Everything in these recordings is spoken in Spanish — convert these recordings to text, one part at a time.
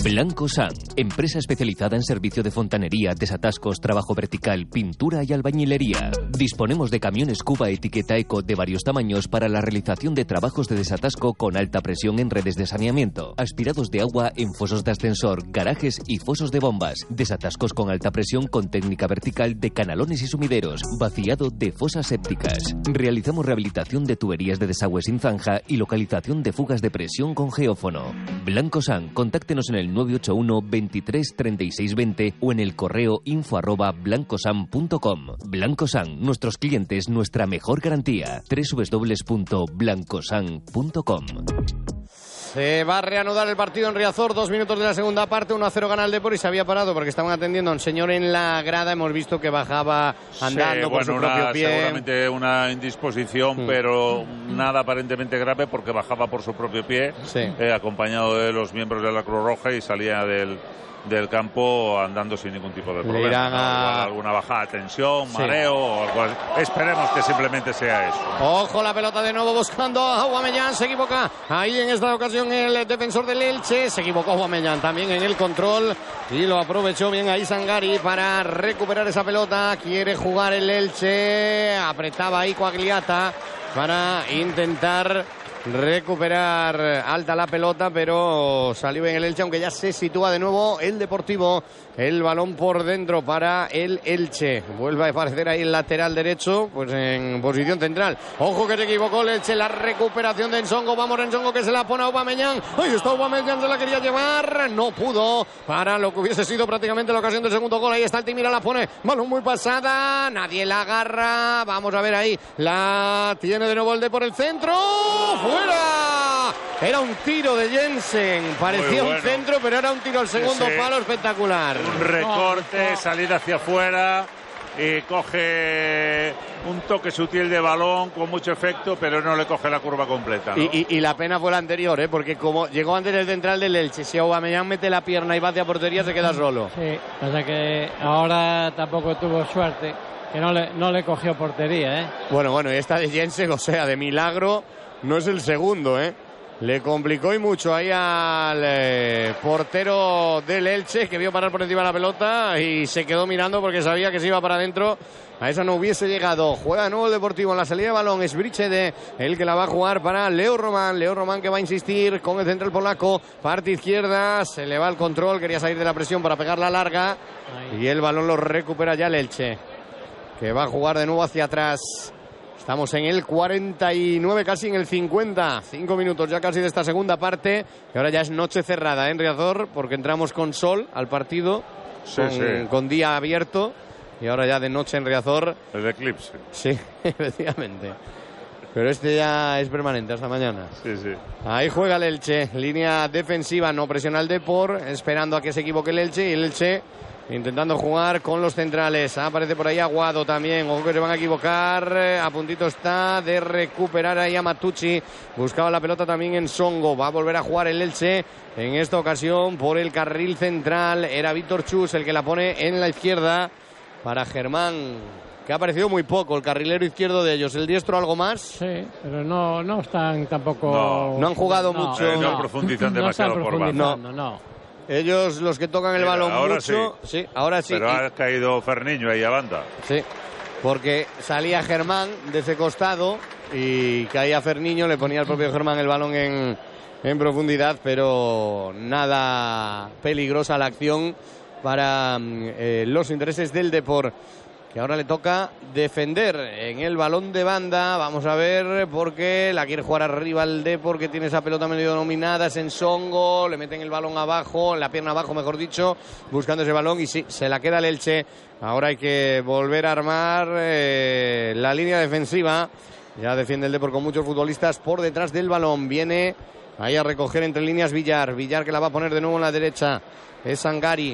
Blanco San, empresa especializada en servicio de fontanería, desatascos, trabajo vertical, pintura y albañilería. Disponemos de camiones Cuba etiqueta Eco de varios tamaños para la realización de trabajos de desatasco con alta presión en redes de saneamiento, aspirados de agua en fosos de ascensor, garajes y fosos de bombas, desatascos con alta presión con técnica vertical de canalones y sumideros, vaciado de fosas sépticas. Realizamos rehabilitación de tuberías de desagüe sin zanja y localización de fugas de presión con geófono. Blanco San, contáctenos en el 981 23 36 20 o en el correo info@blancosan.com. Blanco San, nuestros clientes, nuestra mejor garantía. www.blancosan.com. Se va a reanudar el partido en Riazor, 2 minutos de la segunda parte, 1-0 gana el Depor y se había parado porque estaban atendiendo a un señor en la grada. Hemos visto que bajaba andando por su propio pie. Seguramente una indisposición, pero nada aparentemente grave porque bajaba por su propio pie, acompañado de los miembros de la Cruz Roja y salía del campo andando sin ningún tipo de problema. Alguna bajada de tensión, mareo o algo así. Esperemos que simplemente sea eso. Ojo, la pelota de nuevo buscando a Aubameyang, se equivoca ahí en esta ocasión el defensor del Elche, se equivocó Aubameyang también en el control y lo aprovechó bien ahí Sangari para recuperar esa pelota. Quiere jugar el Elche, apretaba ahí Coagliata para intentar recuperar alta la pelota, pero salió en el Elche, aunque ya se sitúa de nuevo el Deportivo. El balón por dentro para el Elche. Vuelve a aparecer ahí el lateral derecho, pues en posición central. Ojo que se equivocó el Elche, la recuperación de Nsongo. Vamos Nsongo que se la pone a Aubameyang. Ahí está Aubameyang, se la quería llevar, no pudo para lo que hubiese sido prácticamente la ocasión del segundo gol. Ahí está el Timira, la pone, balón muy pasada, nadie la agarra. Vamos a ver ahí, la tiene de nuevo el por el centro. ¡Fuera! Era un tiro de Jensen, parecía un centro, pero era un tiro al segundo palo espectacular. Un recorte, salida hacia afuera y coge un toque sutil de balón con mucho efecto, pero no le coge la curva completa, ¿no? Y la pena fue la anterior, porque como llegó antes el central del Elche, si Aubameyang mete la pierna y va hacia portería, se queda solo. Sí, pasa que ahora tampoco tuvo suerte, que no le cogió portería, Bueno, y esta de Jensen, o sea, de milagro, no es el segundo, Le complicó y mucho ahí al portero del Elche, que vio parar por encima de la pelota y se quedó mirando porque sabía que se iba para adentro. A esa no hubiese llegado. Juega de nuevo el Deportivo en la salida de balón. Es Brichede el que la va a jugar para Leo Román. Leo Román que va a insistir con el central polaco. Parte izquierda, se le va el control. Quería salir de la presión para pegar la larga. Y el balón lo recupera ya el Elche, que va a jugar de nuevo hacia atrás. Estamos en el 49, casi en el 50. 5 minutos ya casi de esta segunda parte. Y ahora ya es noche cerrada en Riazor, porque entramos con sol al partido, con día abierto. Y ahora ya de noche en Riazor. El eclipse. Sí, efectivamente. Pero este ya es permanente hasta mañana. Sí. Ahí juega el Elche. Línea defensiva, no presiona el Depor, esperando a que se equivoque el Elche. Y el Elche intentando jugar con los centrales. Aparece por ahí Aguado también. Ojo que se van a equivocar. A puntito está de recuperar ahí a Matucci. Buscaba la pelota también en Songo. Va a volver a jugar el Elche. En esta ocasión por el carril central. Era Víctor Chus el que la pone en la izquierda para Germán, que ha aparecido muy poco, el carrilero izquierdo de ellos. El diestro algo más. Sí, pero no están tampoco. No han jugado mucho. No profundizan demasiado por banda. No. Ellos los que tocan el balón ahora mucho. Sí, ahora sí. Pero ha caído Ferniño ahí a banda. Sí, porque salía Germán de ese costado y caía Ferniño, le ponía al propio Germán el balón en profundidad, pero nada peligrosa la acción para los intereses del Depor, que ahora le toca defender en el balón de banda. Vamos a ver, porque la quiere jugar arriba el Depor, que tiene esa pelota medio dominada. Es Nsongo, le meten el balón abajo, la pierna abajo mejor dicho, buscando ese balón, y sí, se la queda el Elche. Ahora hay que volver a armar la línea defensiva. Ya defiende el Depor con muchos futbolistas por detrás del balón. Viene ahí a recoger entre líneas Villar que la va a poner de nuevo en la derecha. Es Sangari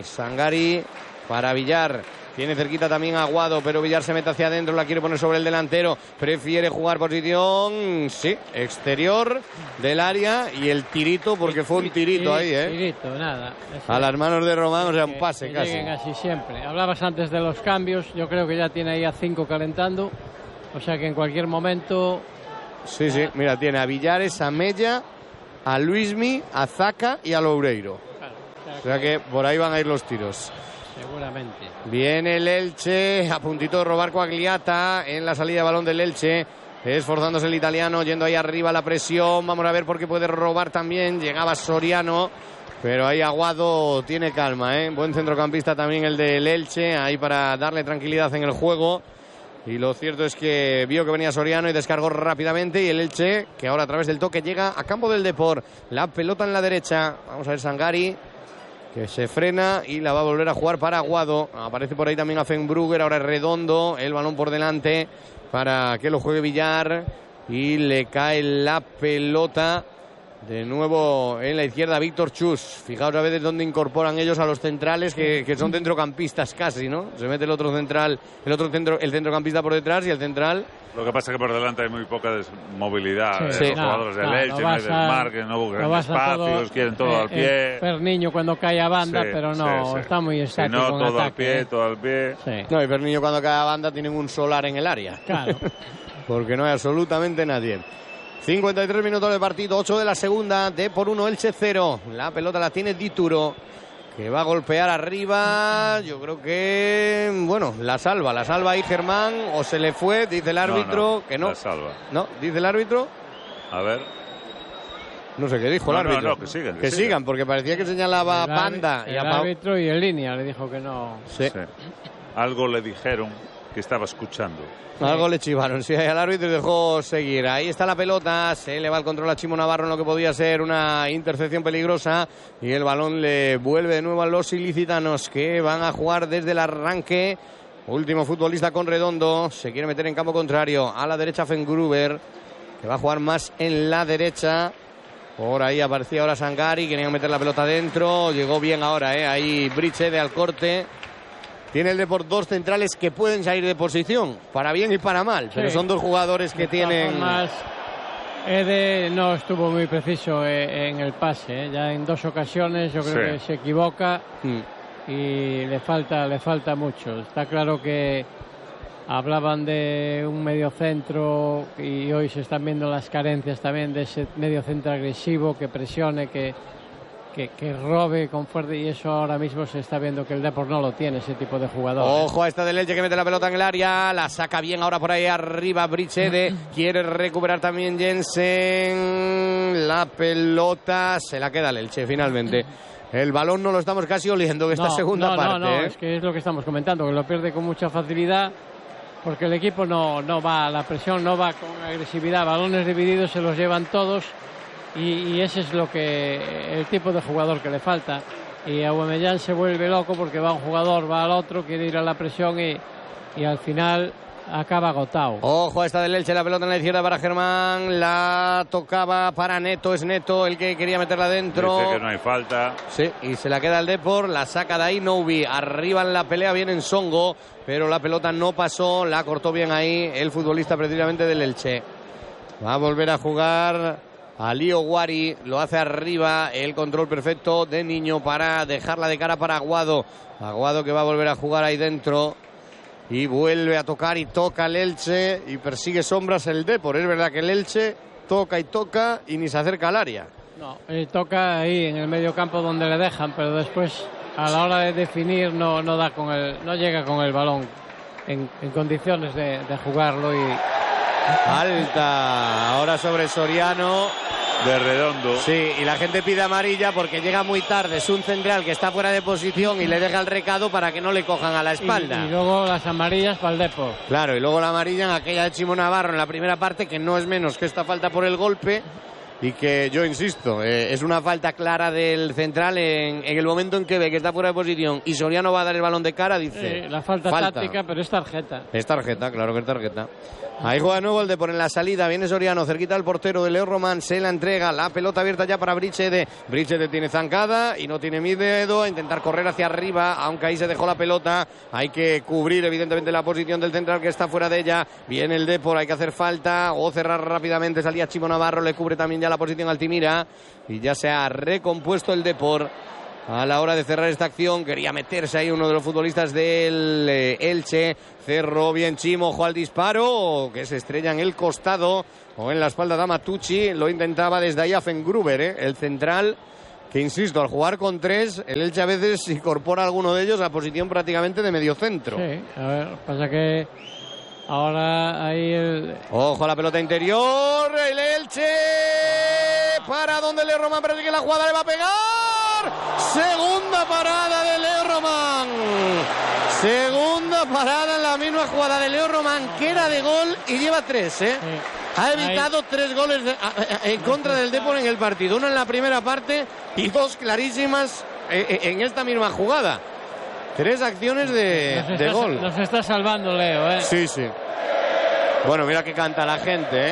para Villar. Tiene cerquita también a Aguado, pero Villar se mete hacia adentro, la quiere poner sobre el delantero. Prefiere jugar posición, exterior del área, y el tirito, porque fue un tirito ahí, Tirito, nada. A las manos de Román, o sea, un pase casi. Lleguen así siempre. Hablabas antes de los cambios, yo creo que ya tiene ahí a 5 calentando, o sea que en cualquier momento. Sí, mira, tiene a Villares, a Mella, a Luismi, a Zaka y a Loureiro. O sea que por ahí van a ir los tiros. Seguramente. Viene el Elche, a puntito de robar Quagliata en la salida de balón del Elche. Esforzándose el italiano, yendo ahí arriba la presión. Vamos a ver por qué puede robar también. Llegaba Soriano, pero ahí Aguado tiene calma, ¿eh? Buen centrocampista también el del Elche, ahí para darle tranquilidad en el juego. Y lo cierto es que vio que venía Soriano y descargó rápidamente. Y el Elche, que ahora a través del toque llega a campo del Depor. La pelota en la derecha. Vamos a ver Sangari, que se frena y la va a volver a jugar para Aguado. Aparece por ahí también a Fenbrugger, ahora es Redondo, el balón por delante para que lo juegue Villar y le cae la pelota de nuevo en la izquierda Víctor Chus. Fijaos a veces dónde incorporan ellos a los centrales que son centrocampistas casi, ¿no? Se mete el centrocampista por detrás y el central. Lo que pasa es que por delante hay muy poca movilidad. Sí. Los jugadores del Elche no desmarquen, no buscan espacios, quieren todo al pie. Ferniño cuando cae a banda, pero no, está muy estático. Si no, todo al pie, todo al pie. Sí. No, y Ferniño cuando cae a banda tienen un solar en el área. Claro. Porque no hay absolutamente nadie. 53 minutos de partido, 8 de la segunda, Depor 1, Elche 0. La pelota la tiene Dituro, que va a golpear arriba. Yo creo que, bueno, la salva ahí Germán, o se le fue, dice el árbitro, que no. La salva. No, dice el árbitro. A ver. No sé qué dijo el árbitro. No, que sigan. Que sigan, porque parecía que señalaba Panda. El árbitro y en línea le dijo que no. Sí. Algo le dijeron que estaba escuchando. Algo le chivaron, sí, al árbitro y dejó seguir. Ahí está la pelota, se le va el control a Chimo Navarro en lo que podía ser una intercepción peligrosa y el balón le vuelve de nuevo a los ilicitanos, que van a jugar desde el arranque. Último futbolista con Redondo, se quiere meter en campo contrario, a la derecha Fengrubber, que va a jugar más en la derecha. Por ahí aparecía ahora Sangari, querían meter la pelota dentro, llegó bien ahora, ahí Briche al corte. Tiene el Depor dos centrales que pueden salir de posición, para bien y para mal, pero son dos jugadores que tienen... Ede no estuvo muy preciso en el pase, ya en dos ocasiones yo creo que se equivoca y le falta mucho. Está claro que hablaban de un mediocentro y hoy se están viendo las carencias también de ese mediocentro agresivo que presione, que robe con fuerza, y eso ahora mismo se está viendo que el Depor no lo tiene, ese tipo de jugador. Ojo a esta del Elche que mete la pelota en el área, la saca bien ahora por ahí arriba Brichede, quiere recuperar también Jensen, la pelota se la queda el Elche finalmente. El balón no lo estamos casi oliendo en esta segunda parte. No, es que es lo que estamos comentando, que lo pierde con mucha facilidad porque el equipo no va a la presión, no va con agresividad, balones divididos se los llevan todos. Y ese es el tipo de jugador que le falta. Y Aubameyang se vuelve loco porque va un jugador, va al otro, quiere ir a la presión y al final acaba agotado. Ojo a esta del Elche, la pelota en la izquierda para Germán, la tocaba para Neto, es Neto el que quería meterla dentro. Dice que no hay falta. Sí, y se la queda el Depor, la saca de ahí Noubi, arriba en la pelea viene en Songo, pero la pelota no pasó, la cortó bien ahí el futbolista precisamente del Elche. Va a volver a jugar Alio Guari, lo hace arriba, el control perfecto de Niño para dejarla de cara para Aguado. Aguado que va a volver a jugar ahí dentro y vuelve a tocar y toca el Elche y persigue sombras el Depor. Es verdad que el Elche toca y ni se acerca al área. No, toca ahí en el medio campo donde le dejan, pero después a la hora de definir no llega con el balón en condiciones de jugarlo. Y alta ahora sobre Soriano de Redondo. Sí, y la gente pide amarilla porque llega muy tarde, es un central que está fuera de posición y le deja el recado para que no le cojan a la espalda. Y luego las amarillas para el Depor. Claro, y luego la amarilla en aquella de Chimo Navarro en la primera parte, que no es menos que esta falta por el golpe. Y que yo insisto, es una falta clara del central en el momento en que ve que está fuera de posición y Soriano va a dar el balón de cara, dice... la falta táctica, pero es tarjeta. Es tarjeta, claro que es tarjeta. Ahí juega de nuevo el Depor en la salida, viene Soriano, cerquita al portero de Leo Román, se la entrega, la pelota abierta ya para Brichede. Brichede tiene zancada y no tiene miedo a intentar correr hacia arriba, aunque ahí se dejó la pelota. Hay que cubrir evidentemente la posición del central que está fuera de ella. Viene el Depor, hay que hacer falta o cerrar rápidamente, salía Chimo Navarro, le cubre también ya la posición Altimira y ya se ha recompuesto el Depor a la hora de cerrar esta acción. Quería meterse ahí uno de los futbolistas del Elche, cerró bien Chimo, ojo al disparo que se estrella en el costado o en la espalda de Amatucci, lo intentaba desde ahí a Fengrubber, el central que insisto, al jugar con 3, el Elche a veces incorpora a alguno de ellos a posición prácticamente de mediocentro. Sí, a ver, pasa que ahora ahí el... Ojo a la pelota interior, el Elche para donde Leo Román, parece que la jugada le va a pegar. Segunda parada de Leo Román. Segunda parada en la misma jugada de Leo Román, que era de gol y lleva 3, ¿eh? Sí. Ha evitado 3 goles en contra del Depor en el partido. Uno en la primera parte y 2 clarísimas en esta misma jugada. 3 acciones de gol. Nos está salvando Leo, ¿eh? Sí, sí. Bueno, mira que canta la gente, ¿eh?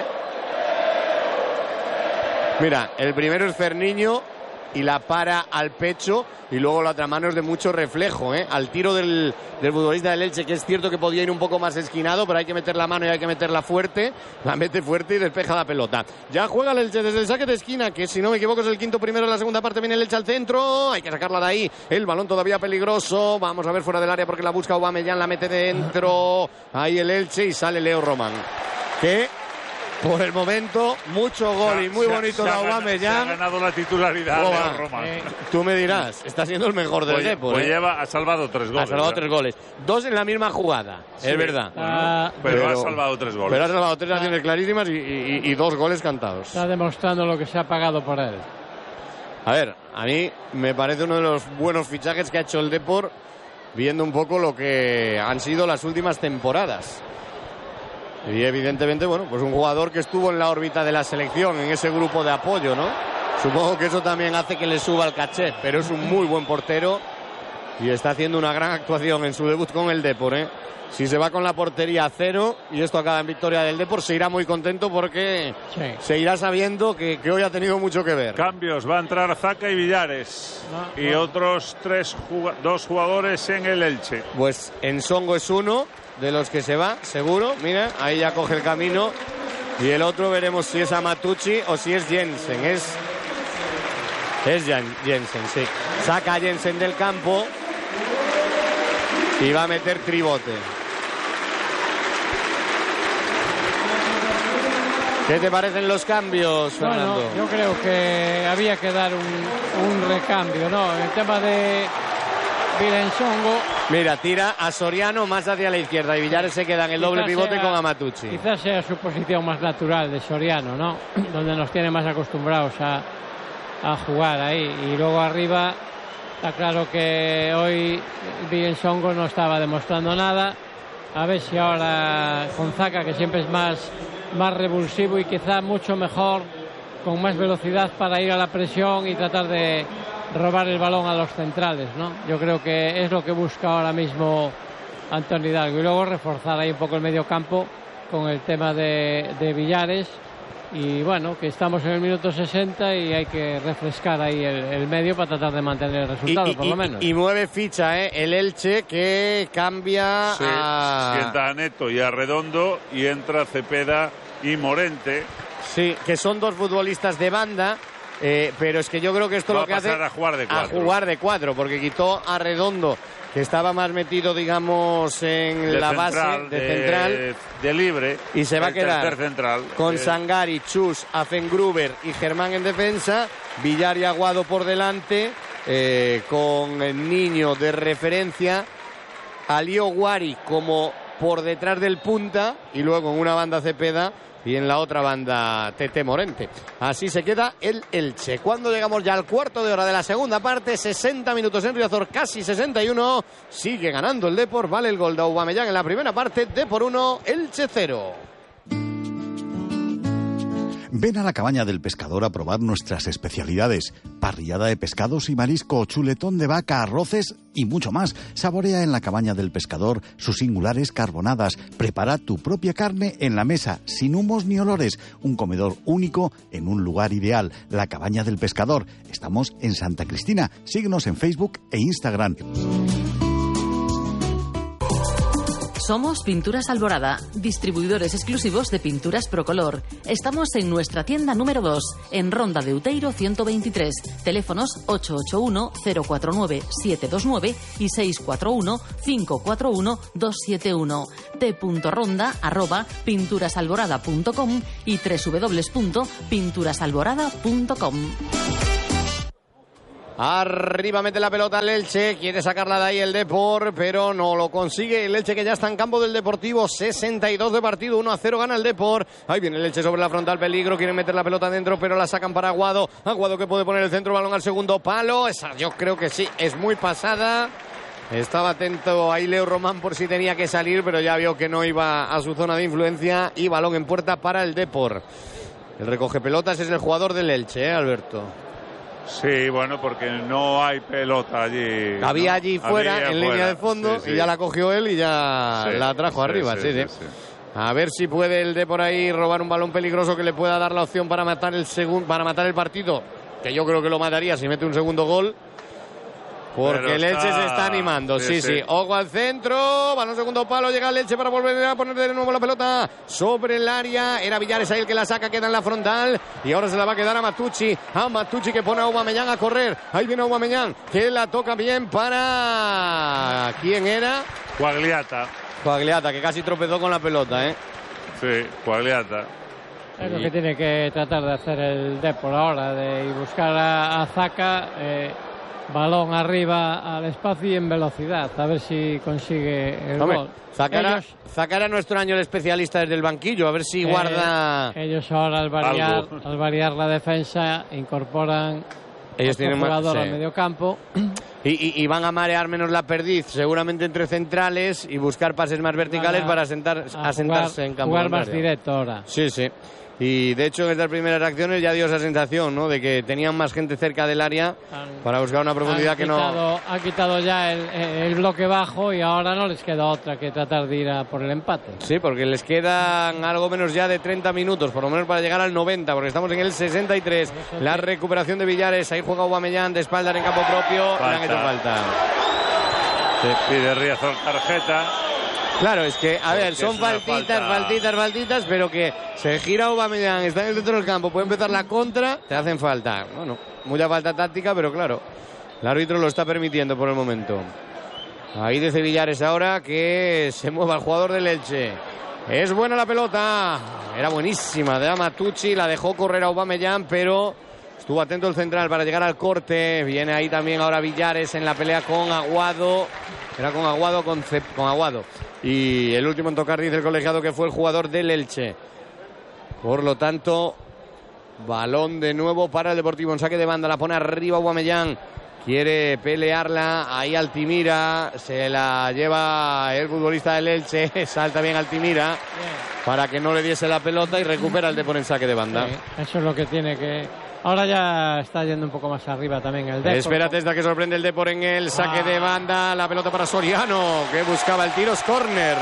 Mira, el primero es Ferniño y la para al pecho, y luego la otra mano es de mucho reflejo, ¿eh? Al tiro del futbolista del Elche, que es cierto que podía ir un poco más esquinado, pero hay que meter la mano y hay que meterla fuerte. La mete fuerte y despeja la pelota. Ya juega el Elche desde el saque de esquina, que si no me equivoco es el quinto primero en la segunda parte. Viene el Elche al centro, hay que sacarla de ahí. El balón todavía peligroso. Vamos a ver fuera del área porque la busca Aubameyang, la mete dentro. Ahí el Elche y sale Leo Román, que por el momento, mucho gol y muy bonito de Aubameyang. Ha ganado la titularidad Leo Román. Tú me dirás, está siendo el mejor del Depor. Pues ha salvado 3 goles. Ha salvado 3 goles. 2 en la misma jugada, sí, es verdad. Pero ha salvado 3 goles. Pero ha salvado 3 acciones clarísimas y 2 goles cantados. Está demostrando lo que se ha pagado por él. A ver, a mí me parece uno de los buenos fichajes que ha hecho el Depor, viendo un poco lo que han sido las últimas temporadas. Y evidentemente, bueno, pues un jugador que estuvo en la órbita de la selección, en ese grupo de apoyo, ¿no? Supongo que eso también hace que le suba el caché, pero es un muy buen portero y está haciendo una gran actuación en su debut con el Depor, ¿eh? Si se va con la portería a 0 y esto acaba en victoria del Depor, se irá muy contento porque se irá sabiendo que hoy ha tenido mucho que ver. Cambios, va a entrar Zaca y Villares y otros 2 jugadores en el Elche. Pues Ensongo es uno de los que se va, seguro. Mira, ahí ya coge el camino. Y el otro veremos si es Amatucci o si es Jensen. Es Jensen, sí. Saca a Jensen del campo y va a meter Tribote. ¿Qué te parecen los cambios, Fernando? Bueno, yo creo que había que dar un recambio, ¿no? El tema de Vilensongo. Mira, tira a Soriano más hacia la izquierda y Villares se queda en el doble pivote con Amatucci. Quizás sea su posición más natural de Soriano, ¿no? Donde nos tiene más acostumbrados a jugar ahí. Y luego arriba está claro que hoy Vilensongo no estaba demostrando nada. A ver si ahora con Zaca, que siempre es más revulsivo y quizá mucho mejor, con más velocidad para ir a la presión y tratar de robar el balón a los centrales, ¿no? Yo creo que es lo que busca ahora mismo Antonio Hidalgo, y luego reforzar ahí un poco el medio campo con el tema de Villares. Y bueno, que estamos en el minuto 60 y hay que refrescar ahí el medio para tratar de mantener el resultado, por lo menos. Y mueve ficha, el Elche, que cambia sienta a Neto y a Redondo y entra Cepeda y Morente. Sí, que son 2 futbolistas de banda. Pero es que yo creo que esto lo que hace a jugar de 4, porque quitó a Redondo, que estaba más metido, digamos, en la base de central, de libre, y se va a quedar central, con Sangari, Chus, Afengruber y Germán en defensa, Villar y Aguado por delante, con el Niño de referencia, Alio Guari como por detrás del punta, y luego en una banda Cepeda y en la otra banda Tete Morente. Así se queda el Elche. Cuando llegamos ya al cuarto de hora de la segunda parte, 60 minutos en Riazor, casi 61, sigue ganando el Depor. Vale el gol de Aubameyang en la primera parte. Depor 1, Elche 0. Ven a la Cabaña del Pescador a probar nuestras especialidades. Parrillada de pescados y marisco, chuletón de vaca, arroces y mucho más. Saborea en la Cabaña del Pescador sus singulares carbonadas. Prepara tu propia carne en la mesa, sin humos ni olores. Un comedor único en un lugar ideal. La Cabaña del Pescador. Estamos en Santa Cristina. Síguenos en Facebook e Instagram. Somos Pinturas Alborada, distribuidores exclusivos de pinturas Procolor. Estamos en nuestra tienda número 2, en Ronda de Uteiro 123. Teléfonos 881-049-729 y 641-541-271. t.ronda@pinturasalborada.com y www.pinturasalborada.com. Arriba mete la pelota el Elche, quiere sacarla de ahí el Depor, pero no lo consigue. El Elche que ya está en campo del Deportivo, 62 de partido, 1-0 gana el Depor. Ahí viene el Elche sobre la frontal, peligro, quieren meter la pelota dentro, pero la sacan para Aguado. Aguado que puede poner el centro, balón al segundo palo. Esa yo creo que sí, es muy pasada. Estaba atento ahí Leo Román por si tenía que salir, pero ya vio que no iba a su zona de influencia y balón en puerta para el Depor. El recoge pelotas es el jugador del Elche, Alberto. Sí, bueno, porque no hay pelota allí. Había ¿no? allí fuera, en línea de fondo, sí. Y ya la cogió él y ya la trajo arriba. Sí. A ver si puede el de por ahí robar un balón peligroso que le pueda dar la opción para matar el partido, que yo creo que lo mataría si mete un segundo gol. Porque el Elche se está animando, sí. Ojo al centro, balón segundo palo, llega el Elche para volver a poner de nuevo la pelota sobre el área. Era Villares ahí el que la saca, queda en la frontal y ahora se la va a quedar a Matucci que pone a Aubameyang a correr. Ahí viene Aubameyang, que la toca bien para... ¿Quién era? Quagliata, que casi tropezó con la pelota, Sí, Quagliata. Es lo que tiene que tratar de hacer el Depor ahora, de buscar a Zaka... balón arriba al espacio y en velocidad, a ver si consigue el gol. Sacará nuestro año el especialista desde el banquillo, a ver si guarda... Ellos ahora al variar la defensa incorporan un jugador al medio campo. Y van a marear menos la perdiz, seguramente entre centrales, y buscar pases más verticales para asentarse en campo. Jugar más directo ahora. Sí. Y de hecho en estas primeras reacciones ya dio esa sensación, ¿no? De que tenían más gente cerca del área para buscar una profundidad que no... Ha quitado ya el bloque bajo y ahora no les queda otra que tratar de ir a por el empate. Sí, porque les quedan algo menos ya de 30 minutos, por lo menos para llegar al 90, porque estamos en el 63. La recuperación de Villares, ahí juega Aubameyang de espalda en campo propio, le han hecho falta. Pide Riazor tarjeta. Claro, es que, a ver, son faltitas, pero que se gira Aubameyang, está en el centro del campo, puede empezar la contra, te hacen falta. Bueno, mucha falta táctica, pero claro, el árbitro lo está permitiendo por el momento. Ahí dice Villares ahora que se mueva el jugador del Elche. Es buena la pelota, era buenísima de Matucci, la dejó correr a Aubameyang, pero estuvo atento el central para llegar al corte. Viene ahí también ahora Villares en la pelea con Aguado. Era con Aguado. Y el último en tocar, dice el colegiado, que fue el jugador del Elche. Por lo tanto, balón de nuevo para el Deportivo en saque de banda. La pone arriba Aubameyang. Quiere pelearla. Ahí Altimira. Se la lleva el futbolista del Elche. Salta bien Altimira para que no le diese la pelota y recupera el Depor en saque de banda. Sí, eso es lo que tiene que... Ahora ya está yendo un poco más arriba también el Depor. Espérate hasta que sorprende el Depor en el saque de banda. La pelota para Soriano, que buscaba el tiro, es córner.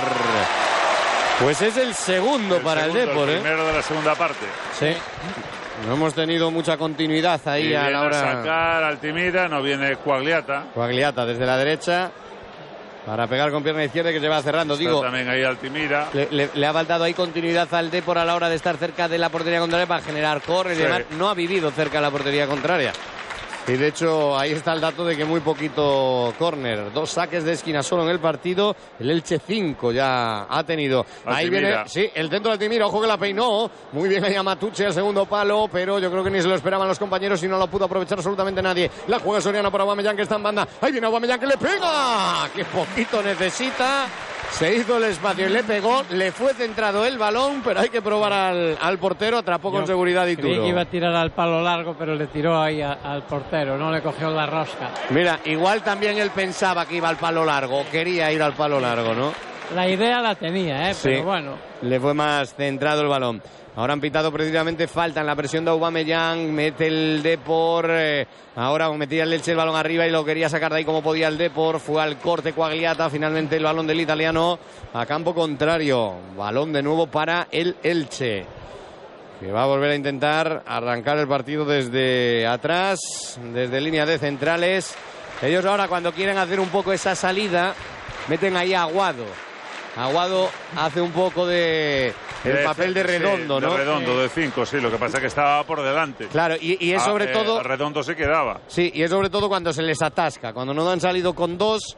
Pues es el segundo para el Depor. El primero de la segunda parte. Sí. No hemos tenido mucha continuidad ahí a la hora. A sacar Altimira, no viene Quagliata. Quagliata desde la derecha. Para pegar con pierna izquierda que se va cerrando. Está también ahí Altimira. Le ha faltado ahí continuidad al Depor a la hora de estar cerca de la portería contraria para generar córner y demás. No ha vivido cerca de la portería contraria. Y de hecho ahí está el dato de que muy poquito córner. 2 saques de esquina solo en el partido. El Elche 5 ya ha tenido. Altimira. Ahí viene, sí, el centro de Altimira. Ojo que la peinó. Muy bien ahí a Matucci al segundo palo, pero yo creo que ni se lo esperaban los compañeros y no lo pudo aprovechar absolutamente nadie. La juega Soriano para Aubameyang, que está en banda. Ahí viene Aubameyang, que le pega. ¡Qué poquito necesita! Se hizo el espacio y le pegó, le fue centrado el balón, pero hay que probar al portero, atrapó con seguridad y creí que iba a tirar al palo largo, pero le tiró ahí al portero, no le cogió la rosca. Mira, igual también él pensaba que iba al palo largo, quería ir al palo largo, ¿no? La idea la tenía, sí, pero bueno. Le fue más centrado el balón. Ahora han pitado precisamente falta en la presión de Aubameyang, mete el Depor, ahora metía el Elche el balón arriba y lo quería sacar de ahí como podía el Depor, fue al corte Quagliata, finalmente el balón del italiano a campo contrario, balón de nuevo para el Elche, que va a volver a intentar arrancar el partido desde atrás, desde línea de centrales. Ellos ahora cuando quieren hacer un poco esa salida, meten ahí a Aguado. Aguado hace un poco el papel de Redondo, sí, ¿no? De Redondo, de 5, sí, lo que pasa es que estaba por delante. Claro, y es sobre todo... Redondo se quedaba. Sí, y es sobre todo cuando se les atasca, cuando no han salido con 2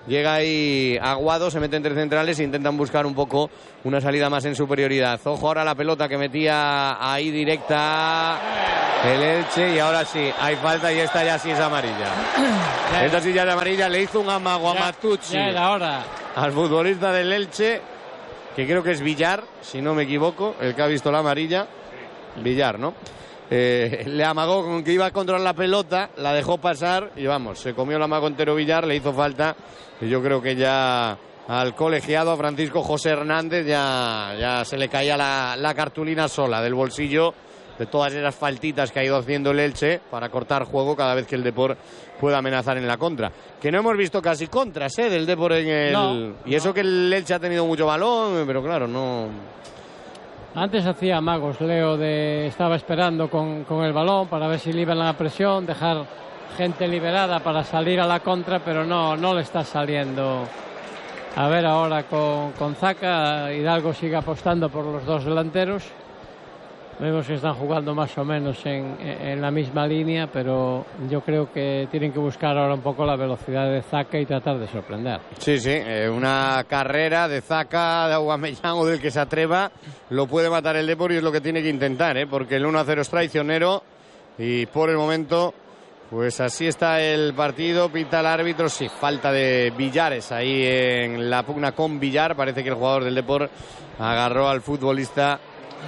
Llega ahí Aguado, se mete entre centrales e intentan buscar un poco una salida más en superioridad. Ojo ahora la pelota que metía ahí directa el Elche, y ahora sí, hay falta y esta ya sí es amarilla. Esta sí ya es amarilla, le hizo un amago a Matucci. Ya era hora. Al futbolista del Elche, que creo que es Villar, si no me equivoco, el que ha visto la amarilla. Villar, ¿no? Le amagó con que iba a controlar la pelota, la dejó pasar y vamos, se comió el amago entero Villar, le hizo falta. Y yo creo que ya al colegiado, a Francisco José Hernández, ya se le caía la cartulina sola del bolsillo de todas esas faltitas que ha ido haciendo el Elche para cortar juego cada vez que el Depor pueda amenazar en la contra. Que no hemos visto casi contras del Depor en el... No, y eso que el Elche ha tenido mucho balón, pero claro, no... Antes hacía amagos, Leo, estaba esperando con el balón para ver si liberan la presión, dejar gente liberada para salir a la contra, pero no le está saliendo. A ver ahora con Zaka, Hidalgo sigue apostando por los dos delanteros. Vemos que están jugando más o menos en la misma línea, pero yo creo que tienen que buscar ahora un poco la velocidad de Zaka y tratar de sorprender. Sí, una carrera de Zaka, de Aubameyang o del que se atreva, lo puede matar el Depor y es lo que tiene que intentar, porque el 1-0 es traicionero y por el momento, pues así está el partido. Pita el árbitro, sí, falta de Villares ahí en la pugna con Villar. Parece que el jugador del Depor agarró al futbolista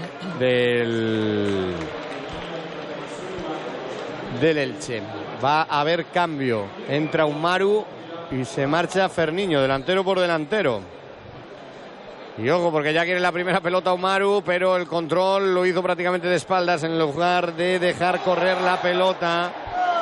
del Elche. Va a haber cambio, entra Umaru y se marcha Ferniño, delantero por delantero. Y ojo, porque ya quiere la primera pelota Umaru, pero el control lo hizo prácticamente de espaldas en lugar de dejar correr la pelota.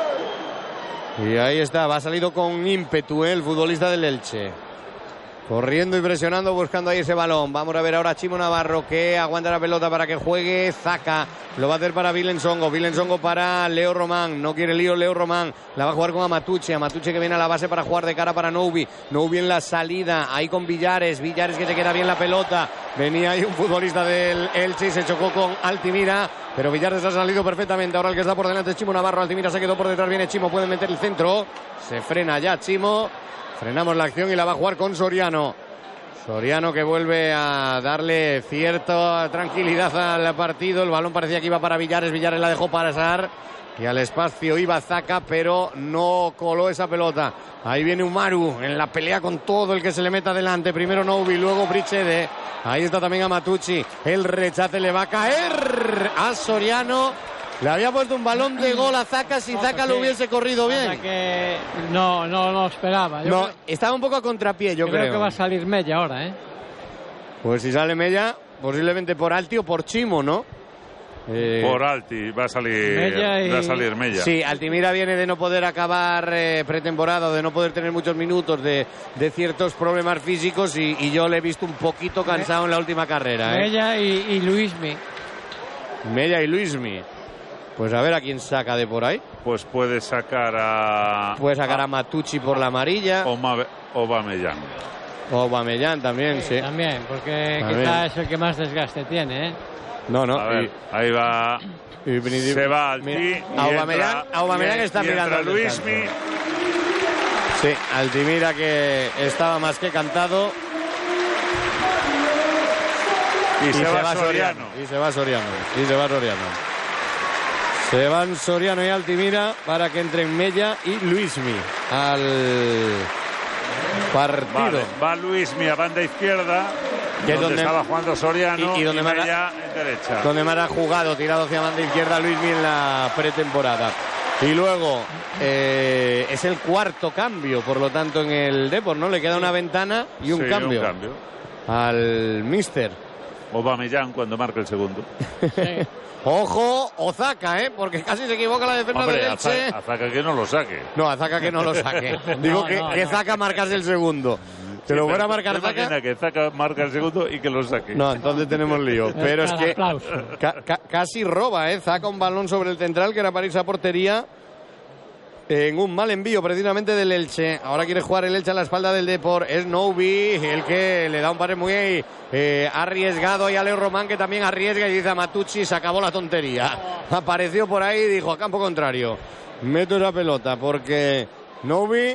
Y ahí está, ha salido con ímpetu el futbolista del Elche. Corriendo y presionando, buscando ahí ese balón. Vamos a ver ahora a Chimo Navarro, que aguanta la pelota para que juegue Zaka. Lo va a hacer para Vilensongo. Vilensongo para Leo Román. No quiere lío Leo Román. La va a jugar con Amatucci. Amatucci que viene a la base para jugar de cara para Noubi. Noubi en la salida. Ahí con Villares. Villares que se queda bien la pelota. Venía ahí un futbolista del Elche y se chocó con Altimira. Pero Villares ha salido perfectamente. Ahora el que está por delante es Chimo Navarro. Altimira se quedó por detrás. Viene Chimo. Puede meter el centro. Se frena ya Chimo. Frenamos la acción y la va a jugar con Soriano. Soriano que vuelve a darle cierta tranquilidad al partido. El balón parecía que iba para Villares. Villares la dejó pasar. Y al espacio iba Zaka, pero no coló esa pelota. Ahí viene Umaru en la pelea con todo el que se le meta adelante. Primero Noubi, luego Brichede. Ahí está también Amatucci. El rechace le va a caer a Soriano. Le había puesto un balón de gol a Zaka si Zaka lo hubiese corrido bien. Que no lo esperaba. No, estaba un poco a contrapié, yo creo. Creo que va a salir Mella ahora, Pues si sale Mella, posiblemente por Alti o por Chimo, ¿no? Por Alti va a salir Mella. Sí, Altimira viene de no poder acabar pretemporada, de no poder tener muchos minutos, de ciertos problemas físicos y yo le he visto un poquito cansado en la última carrera. Mella y Luismi. Mella y Luismi. Pues a ver a quién saca de por ahí. Pues puede sacar a Matucci por la amarilla. Aubameyang. Aubameyang también, sí. También, porque quizá es el que más desgaste tiene, No. A ver, ahí va. Se va Alti. Aubameyang está mirando. Luismi. Sí, Altimira que estaba más que cantado. Y se va Soriano. Se van Soriano y Altimira para que entren Mella y Luismi al partido. Vale, va Luismi a banda izquierda, que es donde estaba jugando Soriano, y Mella en derecha. Donde más ha jugado, tirado hacia banda izquierda Luismi en la pretemporada. Y luego es el cuarto cambio, por lo tanto, en el Depor, ¿no? Le queda una ventana y un cambio. Al míster. Aubameyang cuando marca el segundo. Sí. Ojo, o Zaka, porque casi se equivoca la defensa del Elche. A Zaka que no lo saque. No, a Zaka que no lo saque. Digo que Zaka marcase el segundo. Que lo fuera a marcar Zaka. Imagina que Zaka marca el segundo y que lo saque. No, entonces tenemos lío. Pero es que casi roba, Zaka un balón sobre el central que era para irse a portería. En un mal envío precisamente del Elche. Ahora quiere jugar el Elche a la espalda del Depor. Es Noubi el que le da un pase muy arriesgado. Y a Leo Román que también arriesga y dice a Matucci, se acabó la tontería. Apareció por ahí y dijo a campo contrario. Meto esa pelota porque Noubi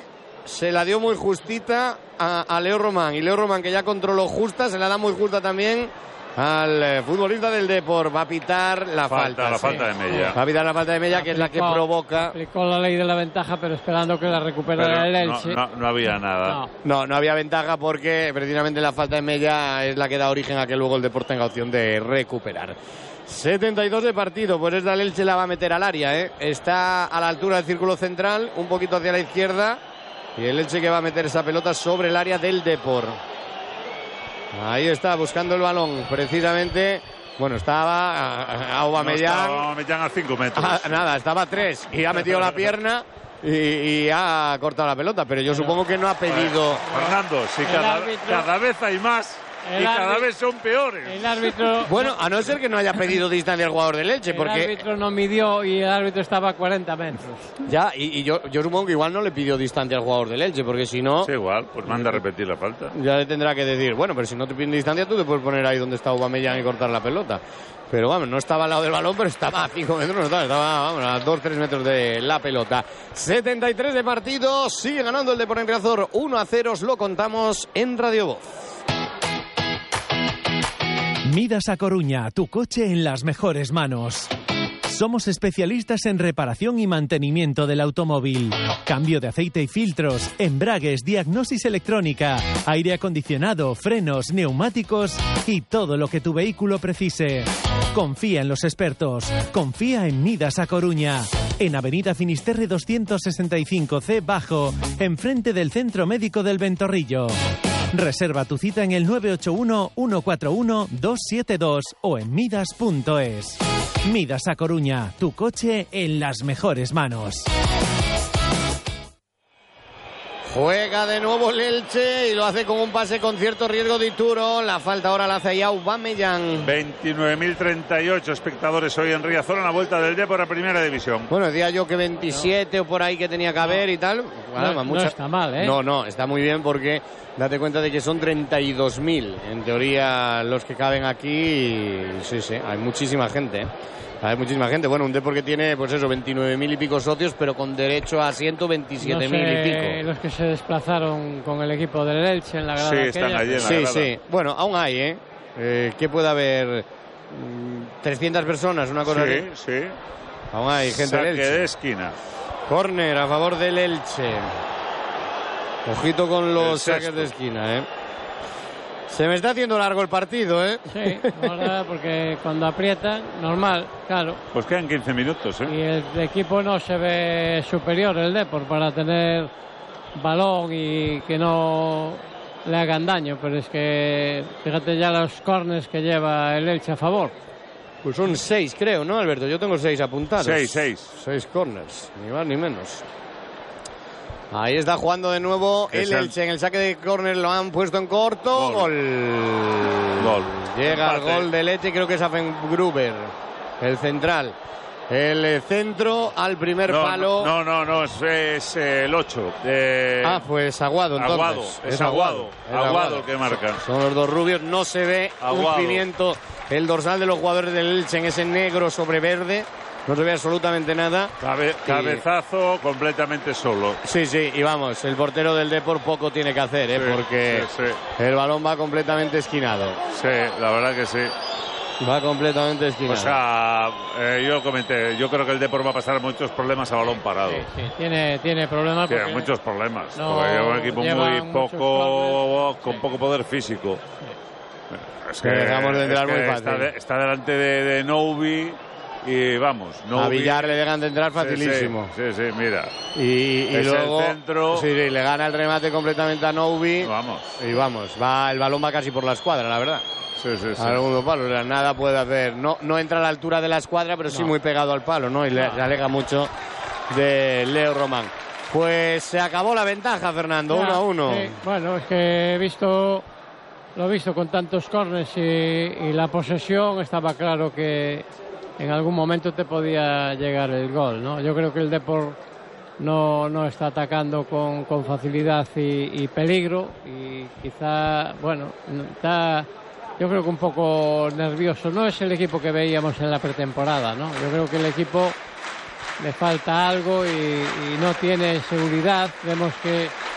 se la dio muy justita a Leo Román. Y Leo Román, que ya controló justa, se la da muy justa también al futbolista del Depor. Va a pitar la falta. La falta de Mella. Va a pitar la falta de Mella, que es la que provoca. Aplicó la ley de la ventaja, pero esperando que la recuperara el Elche. No había nada. No había ventaja porque precisamente la falta de Mella es la que da origen a que luego el Depor tenga opción de recuperar. 72 de partido, pues esta el Elche la va a meter al área, ¿eh? Está a la altura del círculo central, un poquito hacia la izquierda, y el Elche que va a meter esa pelota sobre el área del Depor. Ahí está, buscando el balón, precisamente. Bueno, estaba Aubameyang. Estaba Aubameyang a 5 metros. Nada, estaba a 3 y ha metido la pierna y ha cortado la pelota, pero yo supongo que no ha pedido. Fernando, si cada vez hay más. Y cada vez son peores. El árbitro. Bueno, a no ser que no haya pedido distancia al jugador del Elche, porque. El árbitro no midió y el árbitro estaba a 40 metros. Ya, y yo supongo que igual no le pidió distancia al jugador del Elche, porque si no. Sí, igual, pues manda a repetir la falta. Ya le tendrá que decir, bueno, pero si no te piden distancia, tú te puedes poner ahí donde está Aubameyang y cortar la pelota. Pero vamos, no estaba al lado del balón, pero estaba a 5 metros, no estaba vamos, a 2-3 metros de la pelota. 73 de partido, sigue ganando el Depor en Riazor 1-0, os lo contamos en Radio Voz. Midas a Coruña, tu coche en las mejores manos. Somos especialistas en reparación y mantenimiento del automóvil. Cambio de aceite y filtros, embragues, diagnosis electrónica, aire acondicionado, frenos, neumáticos y todo lo que tu vehículo precise. Confía en los expertos. Confía en Midas a Coruña. En Avenida Finisterre 265C Bajo, enfrente del Centro Médico del Ventorrillo. Reserva tu cita en el 981-141-272 o en midas.es. Midas a Coruña, tu coche en las mejores manos. Juega de nuevo el Elche y lo hace con un pase con cierto riesgo de Ituro. La falta ahora la hace ahí Aubameyang. 29.038 espectadores hoy en Riazor en la vuelta del Depor a Primera División. Bueno, decía yo que 27 o por ahí que tenía que haber y tal. No está mal, ¿eh? No, está muy bien porque date cuenta de que son 32.000 en teoría los que caben aquí. Y sí, hay muchísima gente, ¿eh? Hay muchísima gente. Bueno, un Depor que tiene, pues eso, 29.000 y pico socios, pero con derecho a asiento 27.000 y pico. Los que se desplazaron con el equipo del Elche en la grada. Sí, están allí en la grada. Sí. Bueno, aún hay, ¿eh? ¿Qué puede haber? 300 personas, una cosa así. Sí. Aún hay gente del Elche. Saque de esquina. Córner a favor del Elche. Ojito con los saques de esquina, ¿eh? Se me está haciendo largo el partido, ¿eh? Sí, ahora porque cuando aprietan, normal, claro. Pues quedan 15 minutos, ¿eh? Y el equipo no se ve superior, el Depor, para tener balón y que no le hagan daño. Pero es que, fíjate ya los corners que lleva el Elche a favor. Pues son 6, creo, ¿no, Alberto? Yo tengo 6 apuntados. 6 corners, ni más ni menos. Ahí está jugando de nuevo el Elche en el saque de córner, lo han puesto en corto. Gol. Llega el gol del Elche, creo que es Gruber, el central. El centro al primer palo. No, es el 8. Pues Aguado, entonces. Es Aguado el que marca. Son los dos rubios, no se ve un pimiento el dorsal de los jugadores del Elche en ese negro sobre verde. No se ve absolutamente nada. Cabezazo completamente solo. Sí, y vamos, el portero del Depor poco tiene que hacer, porque el balón va completamente esquinado. Sí, la verdad que sí. Va completamente esquinado. O sea, yo comenté, yo creo que el Depor va a pasar muchos problemas a balón parado. Sí, tiene problemas. Tiene muchos problemas. Porque es un equipo con poco poder físico. Es que dejamos de entrar muy fácil. Está delante de Noubi. Y vamos, a Villar le dejan de entrar facilísimo. Sí, mira. Y luego el centro. Sí, le gana el remate completamente a Noubi. Y vamos, el balón va casi por la escuadra, la verdad. Sí. Al segundo palo, nada puede hacer. No entra a la altura de la escuadra, pero sí muy pegado al palo, ¿no? Y le aleja mucho de Leo Román. Pues se acabó la ventaja, Fernando, 1-1. Sí. Bueno, es que lo he visto con tantos corners y la posesión, estaba claro que en algún momento te podía llegar el gol, ¿no? Yo creo que el Depor no está atacando con facilidad y peligro, y quizá, está, yo creo que un poco nervioso. No es el equipo que veíamos en la pretemporada, ¿no? Yo creo que el equipo le falta algo y no tiene seguridad. Vemos que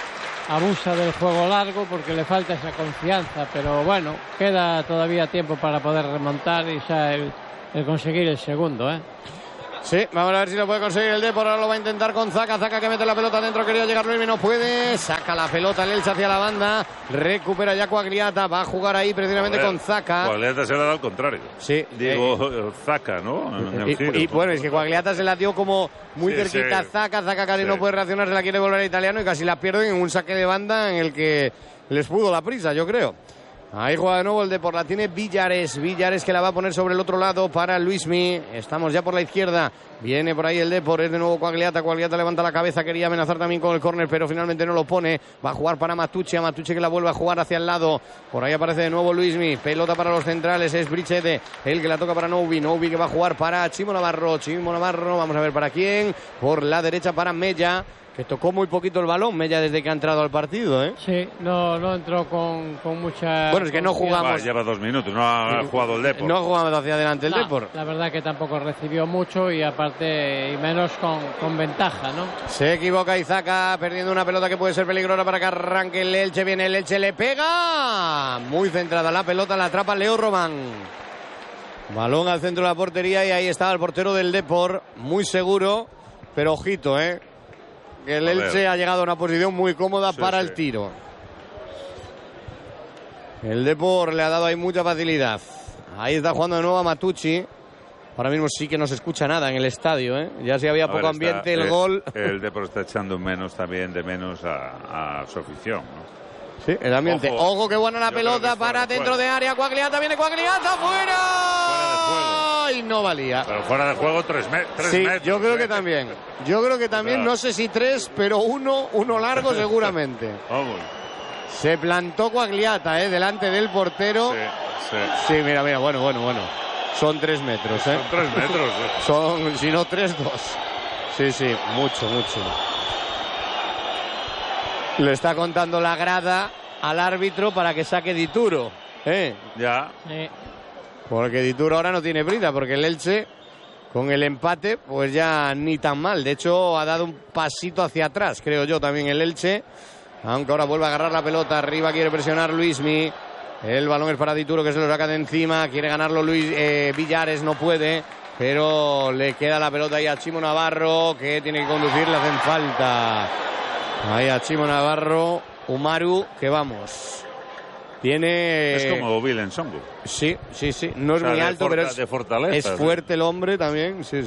abusa del juego largo porque le falta esa confianza, pero bueno, queda todavía tiempo para poder remontar y ya el conseguir el segundo, ¿eh? Sí, vamos a ver si lo puede conseguir el Depor. Ahora lo va a intentar con Zaka. Zaka que mete la pelota dentro. Quería llegar Luis, no puede. Saca la pelota el Elche hacia la banda. Recupera ya Quagliata. Va a jugar ahí precisamente con Zaka. Quagliata se la da al contrario. Sí. Digo, Zaka, ¿no? Y bueno, es que Quagliata se la dio como muy cerquita a Zaka. Zaka casi no puede reaccionar. Se la quiere volver a Italiano y casi la pierden en un saque de banda en el que les pudo la prisa, yo creo. Ahí juega de nuevo el Depor, la tiene Villares. Villares que la va a poner sobre el otro lado para Luismi. Estamos ya por la izquierda. Viene por ahí el Depor, es de nuevo Quagliata. Quagliata levanta la cabeza, quería amenazar también con el córner, pero finalmente no lo pone. Va a jugar para Matucci, a Matucci que la vuelve a jugar hacia el lado. Por ahí aparece de nuevo Luismi. Pelota para los centrales, es Brichete, el que la toca para Noubi. Noubi que va a jugar para Chimo Navarro. Chimo Navarro, vamos a ver para quién. Por la derecha para Mella, que tocó muy poquito el balón, Mella, desde que ha entrado al partido, ¿eh? Sí, no entró con mucha... Bueno, es que no jugamos... Lleva 2 minutos, no ha jugado el Depor. No ha jugado hacia adelante el Depor. La verdad que tampoco recibió mucho y aparte, y menos con ventaja, ¿no? Se equivoca Izaka, perdiendo una pelota que puede ser peligrosa para que arranque el Elche. Viene el Elche, le pega. Muy centrada la pelota, la atrapa Leo Román. Balón al centro de la portería y ahí está el portero del Depor, muy seguro, pero ojito, que el Elche ha llegado a una posición muy cómoda para el tiro. El Depor le ha dado ahí mucha facilidad. Ahí está jugando de nuevo a Matucci. Ahora mismo sí que no se escucha nada en el estadio, Ya si había poco ambiente, el gol. El Depor está echando de menos a su afición, ¿no? Sí, el ambiente. Ojo que buena la pelota para dentro de área. Quagliata, viene Quagliata, fuera. Y no valía. Pero fuera de juego 3 metros. Sí, yo creo que también. Claro. No sé si 3, pero uno largo seguramente. Vamos. Se plantó Quagliata, delante del portero. Sí, mira, bueno. Son 3 metros, Son 3 metros. Son, si no 3, 2. Sí, mucho. Le está contando la grada al árbitro para que saque Dituro. Ya. Porque Dituro ahora no tiene prisa, porque el Elche, con el empate, pues ya ni tan mal. De hecho, ha dado un pasito hacia atrás, creo yo, también el Elche. Aunque ahora vuelve a agarrar la pelota. Arriba quiere presionar Luismi. El balón es para Dituro, que se lo saca de encima. Quiere ganarlo Villares, no puede. Pero le queda la pelota ahí a Chimo Navarro, que tiene que conducir, le hacen falta. Ahí a Chimo Navarro, Umaru, que vamos. Es como Bill Nsongo. Sí. No es muy alto, pero de fortaleza, es fuerte el hombre también. Sí.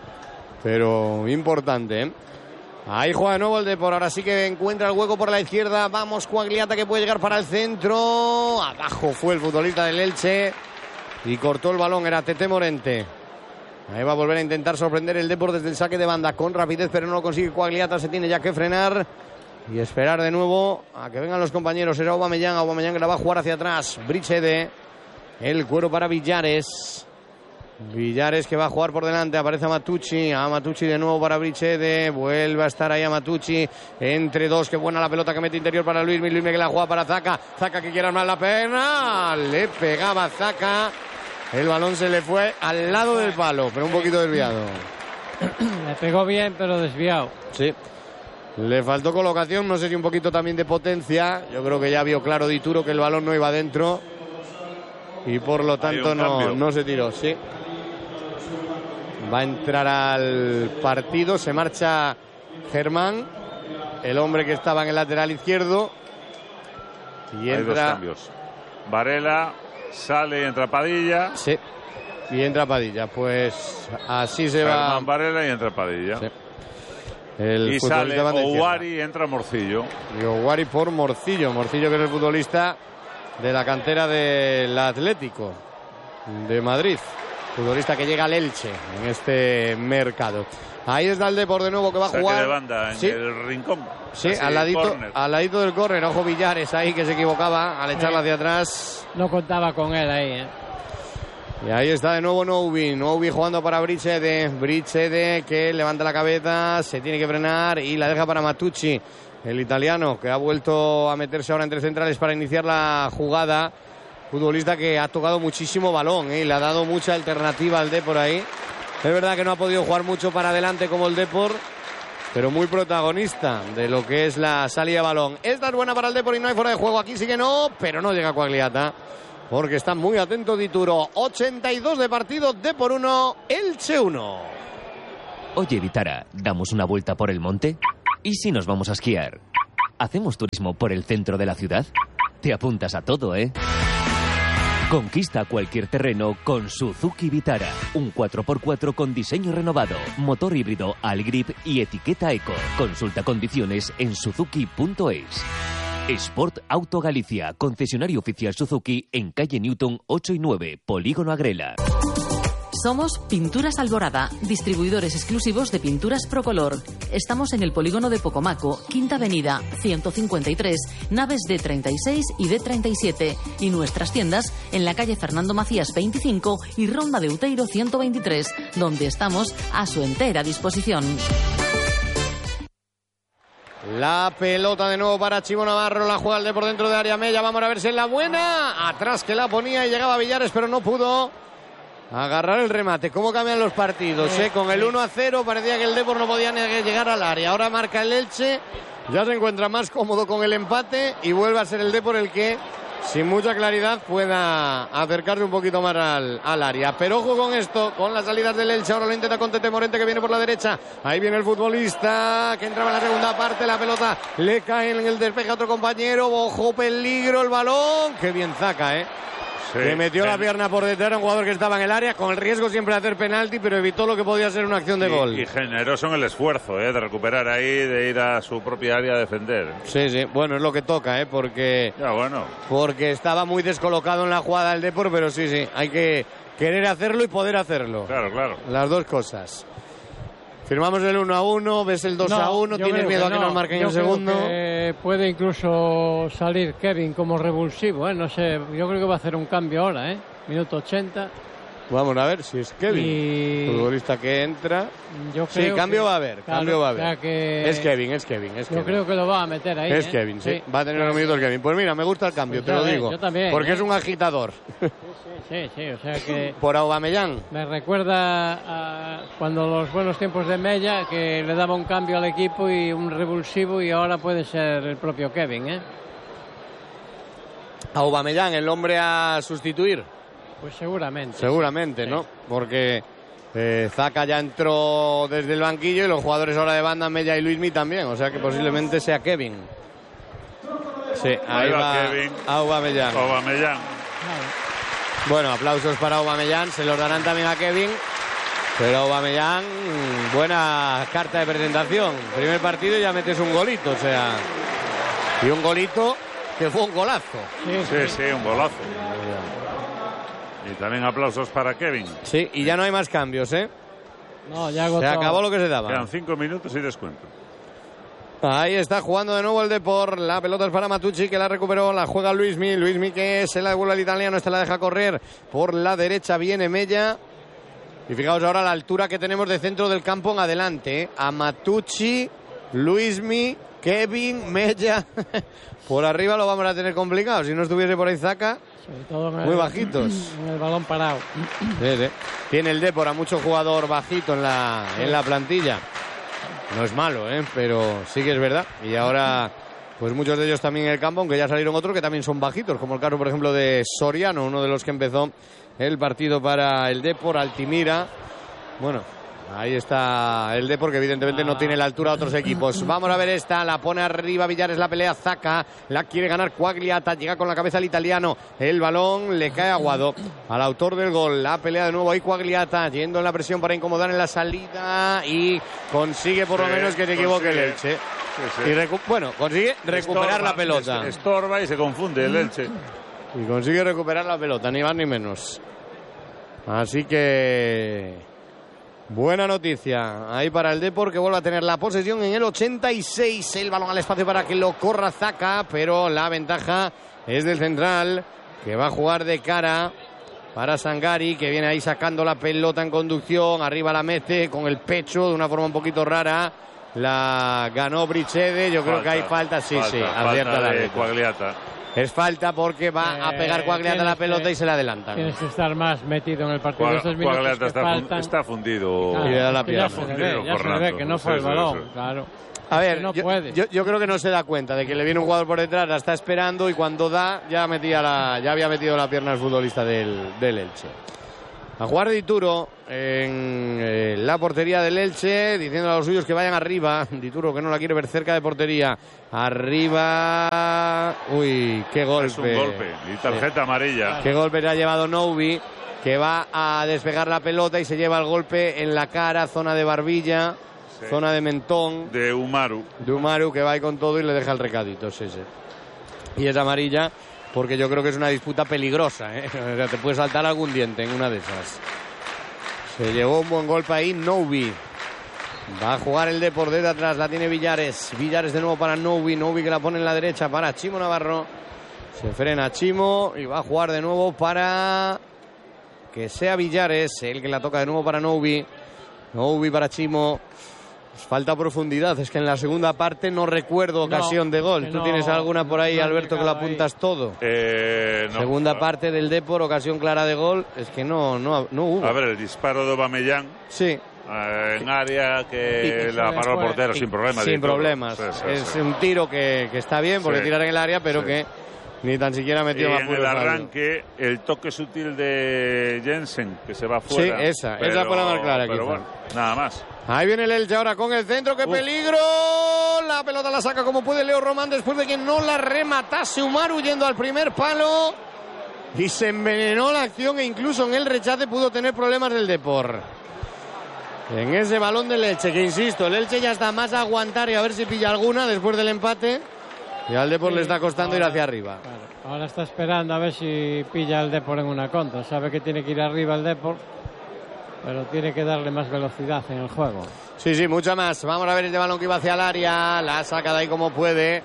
Pero importante, Ahí juega de nuevo el Depor. Ahora sí que encuentra el hueco por la izquierda. Vamos, Quagliata, que puede llegar para el centro. Abajo fue el futbolista del Elche y cortó el balón. Era Tete Morente. Ahí va a volver a intentar sorprender el Depor desde el saque de banda con rapidez, pero no lo consigue Quagliata. Se tiene ya que frenar y esperar de nuevo a que vengan los compañeros. Era Aubameyang que la va a jugar hacia atrás. Brichede, el cuero para Villares. Villares que va a jugar por delante. Aparece Matucci de nuevo para Brichede. Vuelve a estar ahí a Matucci entre dos. Qué buena la pelota que mete interior para Luismi que la juega para Zaka. Zaka que quiere armar la pena. Le pegaba Zaka. El balón se le fue al lado del palo, pero un poquito desviado. Le pegó bien, pero desviado. Sí. Le faltó colocación, no sé si un poquito también de potencia. Yo creo que ya vio claro Dituro que el balón no iba dentro. Y por lo tanto no se tiró, sí. Va a entrar al partido, se marcha Germán, el hombre que estaba en el lateral izquierdo. Y hay 2 cambios. Varela sale y entra Padilla. Sí. Y entra Padilla. Pues así se va. Germán Varela y entra Padilla. Sí. Y sale Ouari y entra Morcillo. Y Ouari por Morcillo. Morcillo, que es el futbolista de la cantera del Atlético de Madrid. Futbolista que llega al Elche en este mercado. Ahí está el Depor de nuevo que va a jugar. De banda en el rincón. Sí, al ladito del córner. Ojo Villares ahí que se equivocaba al echarla hacia atrás. No contaba con él ahí, Y ahí está de nuevo Noubi jugando para Brichede que levanta la cabeza, se tiene que frenar y la deja para Matucci, el italiano que ha vuelto a meterse ahora entre centrales para iniciar la jugada. Futbolista que ha tocado muchísimo balón y le ha dado mucha alternativa al Depor ahí. Es verdad que no ha podido jugar mucho para adelante como el Depor, pero muy protagonista de lo que es la salida de balón. Esta es buena para el Depor y no hay fuera de juego. Aquí sí que no, pero no llega Quagliata, porque está muy atento Dituro. 82 de partido, Depor 1, Elche 1. Oye, Vitara, ¿damos una vuelta por el monte? ¿Y si nos vamos a esquiar? ¿Hacemos turismo por el centro de la ciudad? Te apuntas a todo, ¿eh? Conquista cualquier terreno con Suzuki Vitara. Un 4x4 con diseño renovado, motor híbrido Allgrip y etiqueta Eco. Consulta condiciones en suzuki.es. Sport Auto Galicia, concesionario oficial Suzuki en calle Newton 8 y 9, Polígono Agrela. Somos Pinturas Alborada, distribuidores exclusivos de pinturas Procolor. Estamos en el polígono de Pocomaco, Quinta Avenida, 153, naves D36 y D37. Y nuestras tiendas en la calle Fernando Macías 25 y Ronda de Uteiro 123, donde estamos a su entera disposición. La pelota de nuevo para Chivo Navarro, la juega el de por dentro de área Mella. Vamos a ver si es la buena. Atrás que la ponía y llegaba Villares, pero no pudo agarrar el remate. ¿Cómo cambian los partidos? Con el 1-0 parecía que el Depor no podía ni llegar al área. Ahora marca el Elche, ya se encuentra más cómodo con el empate y vuelve a ser el Depor el que, sin mucha claridad, pueda acercarse un poquito más al área. Pero ojo con esto, con las salidas del Elche. Ahora lo intenta con Tete Morente, que viene por la derecha. Ahí viene el futbolista que entraba en la segunda parte. La pelota le cae en el despeje a otro compañero. Ojo, peligro el balón. Qué bien Zaka, Sí, le metió la pierna por detrás a un jugador que estaba en el área, con el riesgo siempre de hacer penalti, pero evitó lo que podía ser una acción de gol. Y generoso en el esfuerzo, de recuperar ahí, de ir a su propia área a defender. Sí, bueno, es lo que toca, porque, ya, bueno, porque estaba muy descolocado en la jugada del Depor, pero sí, hay que querer hacerlo y poder hacerlo. Claro. Las dos cosas. Firmamos el 1-1, ves el 2-1, ¿tienes miedo a que nos marquen el segundo? Puede incluso salir Kevin como revulsivo, no sé, yo creo que va a hacer un cambio ahora, minuto 80. Vamos a ver si es Kevin, futbolista que entra. Yo creo cambio va a haber, cambio va a haber. Es Kevin. Yo creo que lo va a meter ahí. Es Kevin, sí. Va a tener unos minutos Kevin. Pues mira, me gusta el cambio, te lo digo. Yo también. Porque es un agitador. Sí, o sea que... Por Aubameyang. Me recuerda a cuando los buenos tiempos de Mella, que le daba un cambio al equipo y un revulsivo, y ahora puede ser el propio Kevin, Aubameyang, el hombre a sustituir. Pues seguramente. Seguramente, ¿no? Porque Zaka ya entró desde el banquillo y los jugadores ahora de banda, Mella y Luismi también. O sea que posiblemente sea Kevin. Sí, ahí va Kevin. Aubameyang. Bueno, aplausos para Aubameyang. Se los darán también a Kevin. Pero Aubameyang, buena carta de presentación. Primer partido y ya metes un golito. O sea, y un golito que fue un golazo. Sí, un golazo. Y también aplausos para Kevin. Sí, y ya no hay más cambios, No, ya se acabó lo que se daba. Quedan 5 minutos y descuento. Ahí está jugando de nuevo el Depor. La pelota es para Matucci, que la recuperó, la juega Luismi. Luismi que se la devuelve al italiano, esta la deja correr. Por la derecha viene Mella. Y fijaos ahora la altura que tenemos de centro del campo en adelante. A Matucci, Luismi, Kevin, Mella. Por arriba lo vamos a tener complicado. Si no estuviese por ahí Zaka, muy bajitos. En el balón parado. Sí. Tiene el Depor a mucho jugador bajito en la plantilla. No es malo, pero sí que es verdad. Y ahora, pues muchos de ellos también en el campo, aunque ya salieron otros que también son bajitos, como el caso, por ejemplo, de Soriano, uno de los que empezó el partido para el Depor. Altimira. Bueno, ahí está el Depor, que evidentemente no tiene la altura de otros equipos. Vamos a ver esta, la pone arriba Villares, la pelea Zaka, la quiere ganar Quagliata, llega con la cabeza el italiano, el balón le cae aguado al autor del gol. La pelea de nuevo ahí Quagliata, yendo en la presión para incomodar en la salida y consigue por lo menos que se equivoque el Elche. Y consigue recuperar la pelota. Estorba y se confunde el Elche. Y consigue recuperar la pelota, ni más ni menos. Así que... buena noticia ahí para el Depor, que vuelve a tener la posesión en el 86. El balón al espacio para que lo corra Zaka, pero la ventaja es del central, que va a jugar de cara para Sangari, que viene ahí sacando la pelota en conducción. Arriba la mete con el pecho de una forma un poquito rara. la ganó Brichede. Yo creo que hay falta, sí, acierta la de Quagliata. Es falta porque va a pegar Quagliata la pelota y se la adelantan. Tienes que estar más metido en el partido. Quagliata está fundido. Y le da la pierna. Ya se ve que no fue el balón, claro. A ver, no yo creo que no se da cuenta de que le viene un jugador por detrás, la está esperando y cuando da ya había metido la pierna el futbolista del Elche. A jugar Dituro en la portería del Elche, diciendo a los suyos que vayan arriba. Dituro que no la quiere ver cerca de portería. Arriba. Uy, qué golpe. Es un golpe y tarjeta amarilla. Qué golpe le ha llevado Noubi, que va a despegar la pelota y se lleva el golpe en la cara, zona de barbilla, zona de mentón. De Umaru. De Umaru, que va ahí con todo y le deja el recadito, sí. Y es amarilla. Porque yo creo que es una disputa peligrosa, ¿eh? O sea, te puede saltar algún diente en una de esas. Se llevó un buen golpe ahí Noubi. Va a jugar el Depor desde atrás, la tiene Villares. Villares de nuevo para Noubi. Noubi que la pone en la derecha para Chimo Navarro. Se frena Chimo y va a jugar de nuevo para que sea Villares el que la toca de nuevo para Noubi. Noubi para Chimo. Falta profundidad, es que en la segunda parte no recuerdo ocasión de gol. ¿Tú tienes alguna por ahí, Alberto, que lo apuntas todo? No. Segunda parte del Depor, ocasión clara de gol, es que no hubo. A ver, el disparo de Aubameyang. Sí. En área que la paró el portero sin problemas. Sin problemas. Es un tiro que está bien, porque tirar en el área, pero que ni tan siquiera metió más. En el arranque, el toque sutil de Jensen, que se va fuera. Sí, esa fue la más clara. Pero bueno, nada más. Ahí viene el Elche ahora con el centro, ¡qué peligro! La pelota la saca como puede Leo Román después de que no la rematase Umaru yendo al primer palo. Y se envenenó la acción e incluso en el rechace pudo tener problemas del Depor. En ese balón del Elche, que insisto, el Elche ya está más a aguantar y a ver si pilla alguna después del empate. Y al Depor le está costando ir hacia arriba. Claro, ahora está esperando a ver si pilla el Depor en una contra. Sabe que tiene que ir arriba el Depor, pero tiene que darle más velocidad en el juego. Sí, mucha más. Vamos a ver el balón que iba hacia el área. La saca de ahí como puede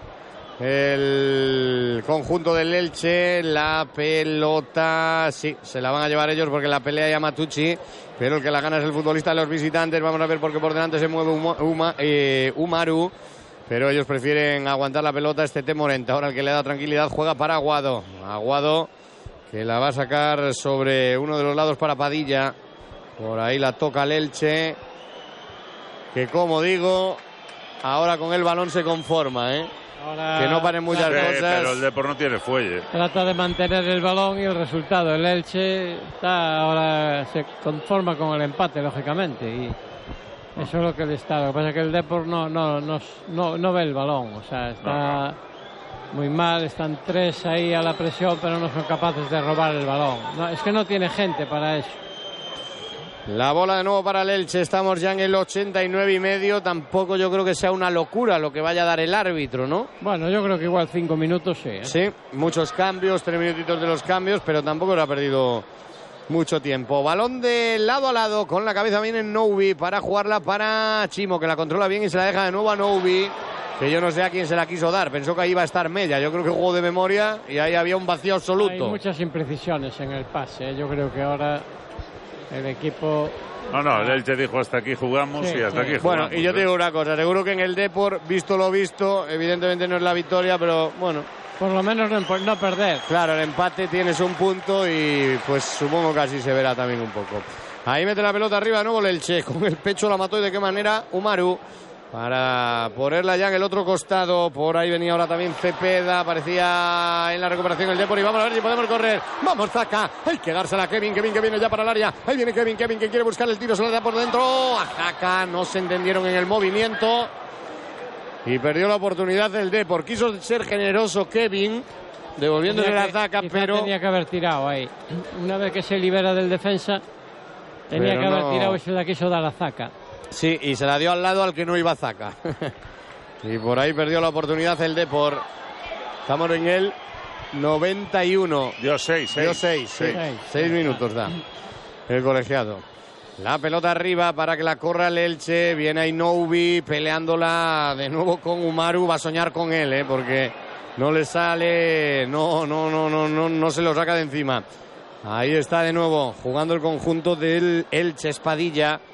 el conjunto del Elche. La pelota, sí, se la van a llevar ellos porque la pelea ya Matucci, pero el que la gana es el futbolista de los visitantes. Vamos a ver porque por delante se mueve Umaru, pero ellos prefieren aguantar la pelota. Este Temorente, ahora el que le da tranquilidad, juega para Aguado. Aguado que la va a sacar sobre uno de los lados para Padilla. Por ahí la toca el Elche, que como digo, ahora con el balón se conforma, ¿eh? Ahora, que no paren muchas cosas. Pero el Depor no tiene fuelle. Trata de mantener el balón y el resultado. El Elche ahora se conforma con el empate, lógicamente, y eso es lo que le está. Lo que pasa es que el Depor no ve el balón, o sea, está muy mal. Están tres ahí a la presión, pero no son capaces de robar el balón. No, es que no tiene gente para eso. La bola de nuevo para el Elche, estamos ya en el 89,5, tampoco yo creo que sea una locura lo que vaya a dar el árbitro, ¿no? Bueno, yo creo que igual 5 minutos sí. Sí, muchos cambios, 3 minutitos de los cambios, pero tampoco lo ha perdido mucho tiempo. Balón de lado a lado, con la cabeza viene Noubi para jugarla para Chimo, que la controla bien y se la deja de nuevo a Noubi, que yo no sé a quién se la quiso dar, pensó que ahí iba a estar Mella, yo creo que jugó de memoria y ahí había un vacío absoluto. Hay muchas imprecisiones en el pase, yo creo que ahora el equipo... No, el Elche dijo hasta aquí jugamos y hasta aquí jugamos. Bueno, y yo te digo una cosa, seguro que en el Depor, visto lo visto, evidentemente no es la victoria, pero bueno... Por lo menos no perder. Claro, el empate tienes un punto y pues supongo que así se verá también un poco. Ahí mete la pelota arriba de nuevo el Elche, con el pecho la mató y de qué manera Umaru, para ponerla ya en el otro costado. Por ahí venía ahora también Cepeda, aparecía en la recuperación el Depor y vamos a ver si podemos correr. Vamos, Zaka, hay que dársela a Kevin que viene ya para el área. Ahí viene Kevin que quiere buscar el tiro, se la da por dentro. A Zaka, no se entendieron en el movimiento y perdió la oportunidad del Depor. Quiso ser generoso Kevin, devolviéndole la Zaka, pero... Tenía que haber tirado ahí. Una vez que se libera del defensa, tenía que haber tirado y se la quiso dar a Zaka. Sí, y se la dio al lado al que no iba Zaka. Y por ahí perdió la oportunidad el Depor. Estamos en el 91. Dio 6 minutos da el colegiado. La pelota arriba para que la corra el Elche. Viene ahí Noubi peleándola de nuevo con Umaru. Va a soñar con él, porque no le sale. No se lo saca de encima. Ahí está de nuevo jugando el conjunto del Elche. Espadilla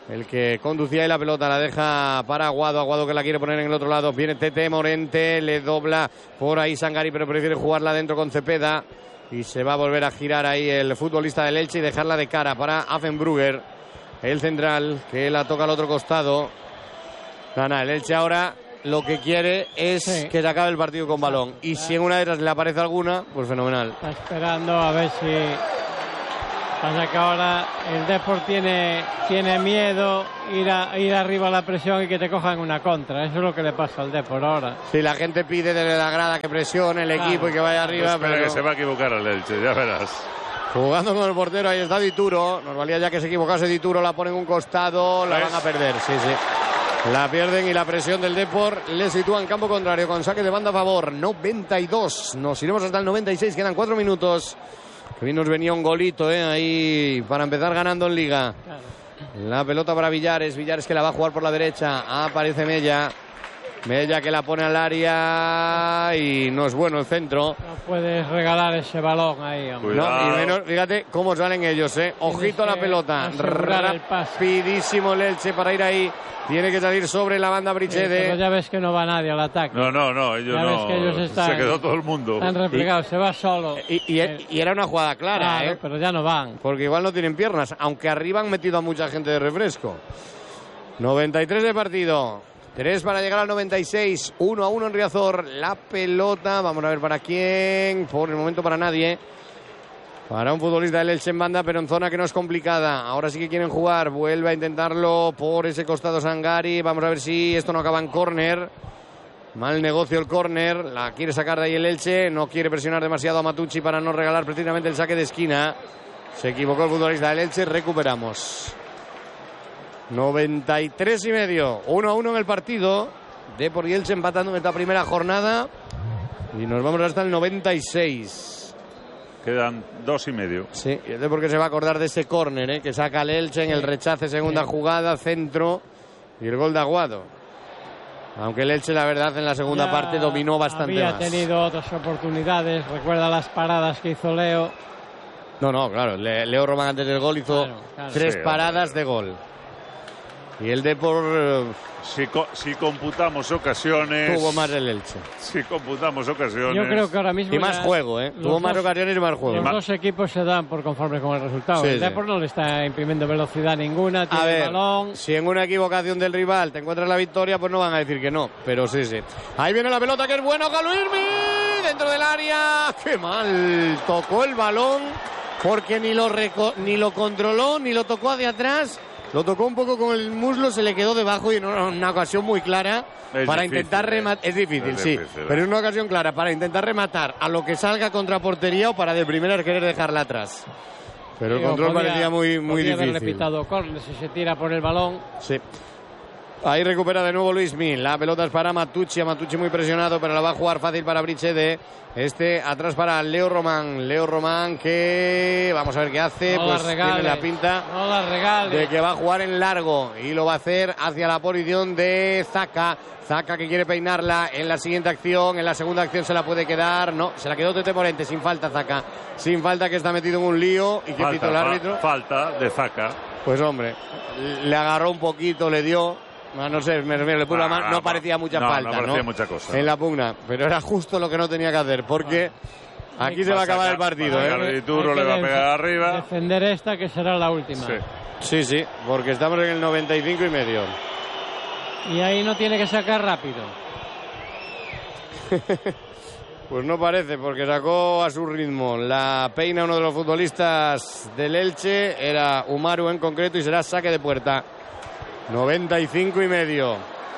el que conducía, y la pelota la deja para Aguado. Aguado que la quiere poner en el otro lado. Viene Tete Morente, le dobla por ahí Sangari, pero prefiere jugarla dentro con Cepeda. Y se va a volver a girar ahí el futbolista del Elche y dejarla de cara para Affenbrugger, el central, que la toca al otro costado. Gana el Elche ahora. Lo que quiere es que se acabe el partido con balón. Y si en una de ellas le aparece alguna, pues fenomenal. Está esperando a ver si... Pasa que ahora el Depor tiene miedo ir arriba a la presión y que te cojan una contra. Eso es lo que le pasa al Depor ahora. Sí, la gente pide desde la grada que presione el equipo y que vaya arriba. Pero que se va a equivocar el Elche, ya verás. Jugando con el portero, ahí está Dituro. Nos valía ya que se equivocase Dituro, la ponen un costado, la van a perder. Sí. La pierden y la presión del Depor le sitúa en campo contrario con saque de banda a favor. 92. Nos iremos hasta el 96. Quedan 4 minutos. Que bien nos venía un golito ahí para empezar ganando en Liga. Claro. La pelota para Villares. Villares que la va a jugar por la derecha. Aparece Mella. Mella que la pone al área y no es bueno el centro. No puedes regalar ese balón ahí, hombre. No, y menos, fíjate cómo salen ellos, Ojito a la pelota. Rapidísimo el Elche para ir ahí. Tiene que salir sobre la banda Brichede. Pero ya ves que no va nadie al ataque. No, ellos ya no. Ves que ellos están, se quedó todo el mundo. Están replegados, se va solo. Y era una jugada clara, claro, pero ya no van. Porque igual no tienen piernas, aunque arriba han metido a mucha gente de refresco. 93 de partido. 3 para llegar al 96. 1-1 en Riazor. La pelota, vamos a ver para quién. Por el momento para nadie. Para un futbolista del Elche en banda, pero en zona que no es complicada. Ahora sí que quieren jugar. Vuelve a intentarlo por ese costado Sangari. Vamos a ver si esto no acaba en córner. Mal negocio el córner. La quiere sacar de ahí el Elche. No quiere presionar demasiado a Matucci para no regalar precisamente el saque de esquina. Se equivocó el futbolista del Elche. Recuperamos. 93 y medio. 1-1 en el partido. Depor y Elche empatando en esta primera jornada. Y nos vamos hasta el 96. Quedan 2 y medio. Sí, y es de porque se va a acordar de ese córner, que saca el Elche en el rechace, segunda jugada, centro y el gol de Aguado. Aunque el Elche, la verdad, en la segunda parte dominó bastante más. Había tenido otras oportunidades, recuerda las paradas que hizo Leo. No, claro, Leo Román antes del gol hizo 3 paradas de gol. Y el Depor... Si computamos ocasiones... Tuvo más el Elche. Si computamos ocasiones... Yo creo que ahora mismo... Y más juego, Tuvo más ocasiones y más juego. Los dos equipos se dan por conforme con el resultado. El Depor no le está imprimiendo velocidad ninguna, tiene el balón... Si en una equivocación del rival te encuentras la victoria, pues no van a decir que no. Pero sí. Ahí viene la pelota, que es bueno, Galuirmi, dentro del área. ¡Qué mal! Tocó el balón porque ni lo controló, ni lo tocó hacia atrás. Lo tocó un poco con el muslo, se le quedó debajo y en una ocasión muy clara para intentar rematar. Es difícil, pero en una ocasión clara para intentar rematar a lo que salga contra portería o para de primera querer dejarla atrás. Pero el control parecía muy difícil. Haberle pitado córner si se tira por el balón. Sí. Ahí recupera de nuevo Luismi. La pelota es para Matucci. Matucci muy presionado, pero la va a jugar fácil para Brichede. Atrás para Leo Román. Leo Román que... Vamos a ver qué hace. No, pues tiene la pinta de que va a jugar en largo. Y lo va a hacer hacia la posición de Zaka. Zaka que quiere peinarla en la siguiente acción. En la segunda acción se la puede quedar. No, se la quedó Tete Morente. Sin falta Zaka. Sin falta, que está metido en un lío. ¿Y que pitó el árbitro? Falta de Zaka. Pues hombre, le agarró un poquito, le dio... No sé, le puso la mano, no parecía mucha falta, no parecía mucha cosa. En la pugna, pero era justo lo que no tenía que hacer, porque aquí se va a acabar el partido. Dituro le va a pegar arriba. Defender esta, que será la última. Sí, porque estamos en el 95 y medio. Y ahí no tiene que sacar rápido. Pues no parece, porque sacó a su ritmo. La peina uno de los futbolistas del Elche, era Umaru en concreto, y será saque de puerta. 95 y medio.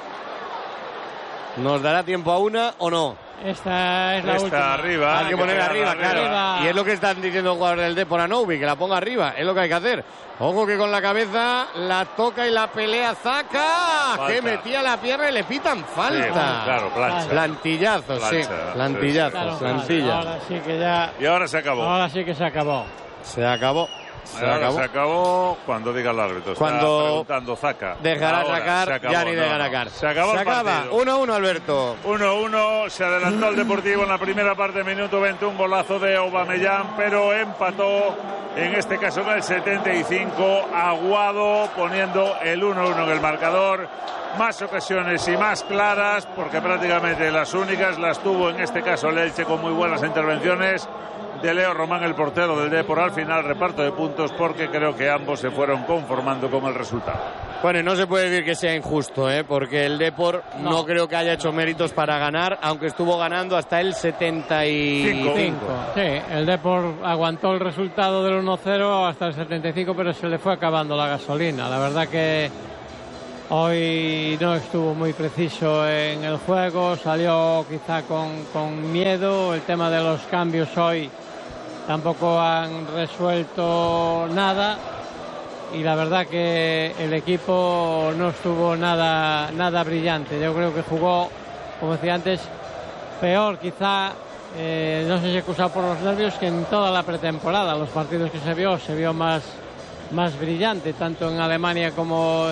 ¿Nos dará tiempo a una o no? Esta es la última. Arriba. Hay que poner arriba, claro. Y es lo que están diciendo los jugadores del Depor a Noubi, que la ponga arriba. Es lo que hay que hacer. Ojo que con la cabeza la toca y la pelea Zaka, que metía la pierna y le pitan falta. Sí, claro, plancha. Plantillazos, plantillazos, plantilla. Ahora sí que ya... Y ahora se acabó. Ahora sí que se acabó. Se acabó. Se acabó cuando diga el árbitro. Cuando preguntando Zaka. Dejará sacar, ya ni dejará sacar. Se acabó el partido. 1-1, Alberto. 1-1, se adelantó el Deportivo en la primera parte, minuto 21, golazo de Aubameyang, pero empató, en este caso en el 75, Aguado, poniendo el 1-1 en el marcador. Más ocasiones y más claras, porque prácticamente las únicas las tuvo en este caso el Elche, con muy buenas intervenciones de Leo Román, el portero del Depor. Al final reparto de puntos, porque creo que ambos se fueron conformando con el resultado. Bueno, y no se puede decir que sea injusto, porque el Depor no creo que haya hecho méritos para ganar, aunque estuvo ganando hasta el 75. Sí, el Depor aguantó el resultado del 1-0 hasta el 75, pero se le fue acabando la gasolina. La verdad que hoy no estuvo muy preciso en el juego, salió quizá con miedo. El tema de los cambios hoy tampoco han resuelto nada, y la verdad que el equipo no estuvo nada brillante. Yo creo que jugó, como decía antes, peor quizá, no sé si excusado por los nervios, que en toda la pretemporada. Los partidos que se vio más brillante, tanto en Alemania como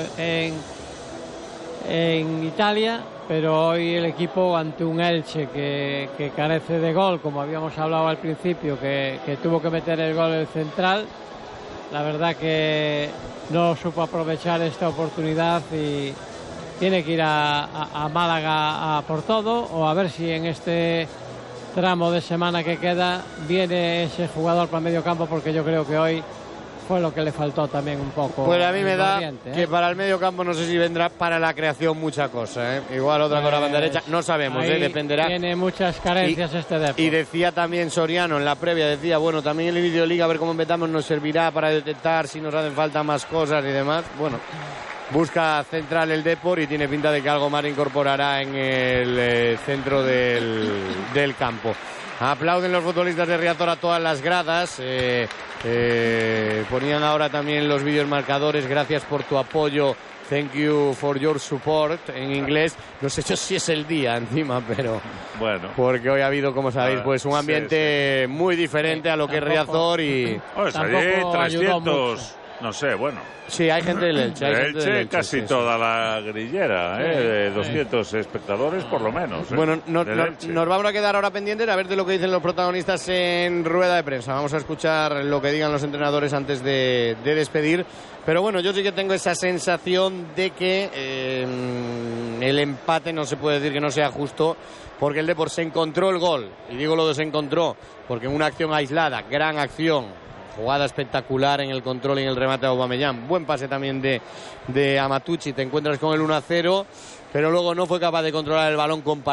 en Italia, pero hoy el equipo, ante un Elche que carece de gol, como habíamos hablado al principio, que tuvo que meter el gol el central, la verdad que no supo aprovechar esta oportunidad y tiene que ir a Málaga a por todo, o a ver si en este tramo de semana que queda viene ese jugador para el medio campo, porque yo creo que hoy fue lo que le faltó también un poco. Pues a mí me da que para el medio campo no sé si vendrá para la creación mucha cosa. Igual otra con la banda derecha, no sabemos, dependerá. Tiene muchas carencias este Depor. Y decía también Soriano en la previa, bueno, también el inicio de liga, a ver cómo empezamos, nos servirá para detectar si nos hacen falta más cosas y demás. Bueno, busca central el Depor y tiene pinta de que algo más incorporará en el centro del campo. Aplauden los futbolistas de Riazor a todas las gradas. Ponían ahora también los vídeos marcadores: gracias por tu apoyo, thank you for your support, en inglés. No sé si es el día encima, pero bueno, porque hoy ha habido, como sabéis, pues un ambiente muy diferente a lo que es Riazor. Y tampoco 300, no sé, bueno. Sí, hay gente del Elche. Elche casi toda la grillera, de 200 espectadores por lo menos. Bueno, nos vamos a quedar ahora pendientes a ver de lo que dicen los protagonistas en rueda de prensa. Vamos a escuchar lo que digan los entrenadores antes de despedir. Pero bueno, yo sí que tengo esa sensación de que el empate no se puede decir que no sea justo, porque el Depor se encontró el gol. Y digo lo de se encontró, porque en una acción aislada, gran acción, jugada espectacular en el control y en el remate de Aubameyang, buen pase también de Amatucci, te encuentras con el 1-0, pero luego no fue capaz de controlar el balón con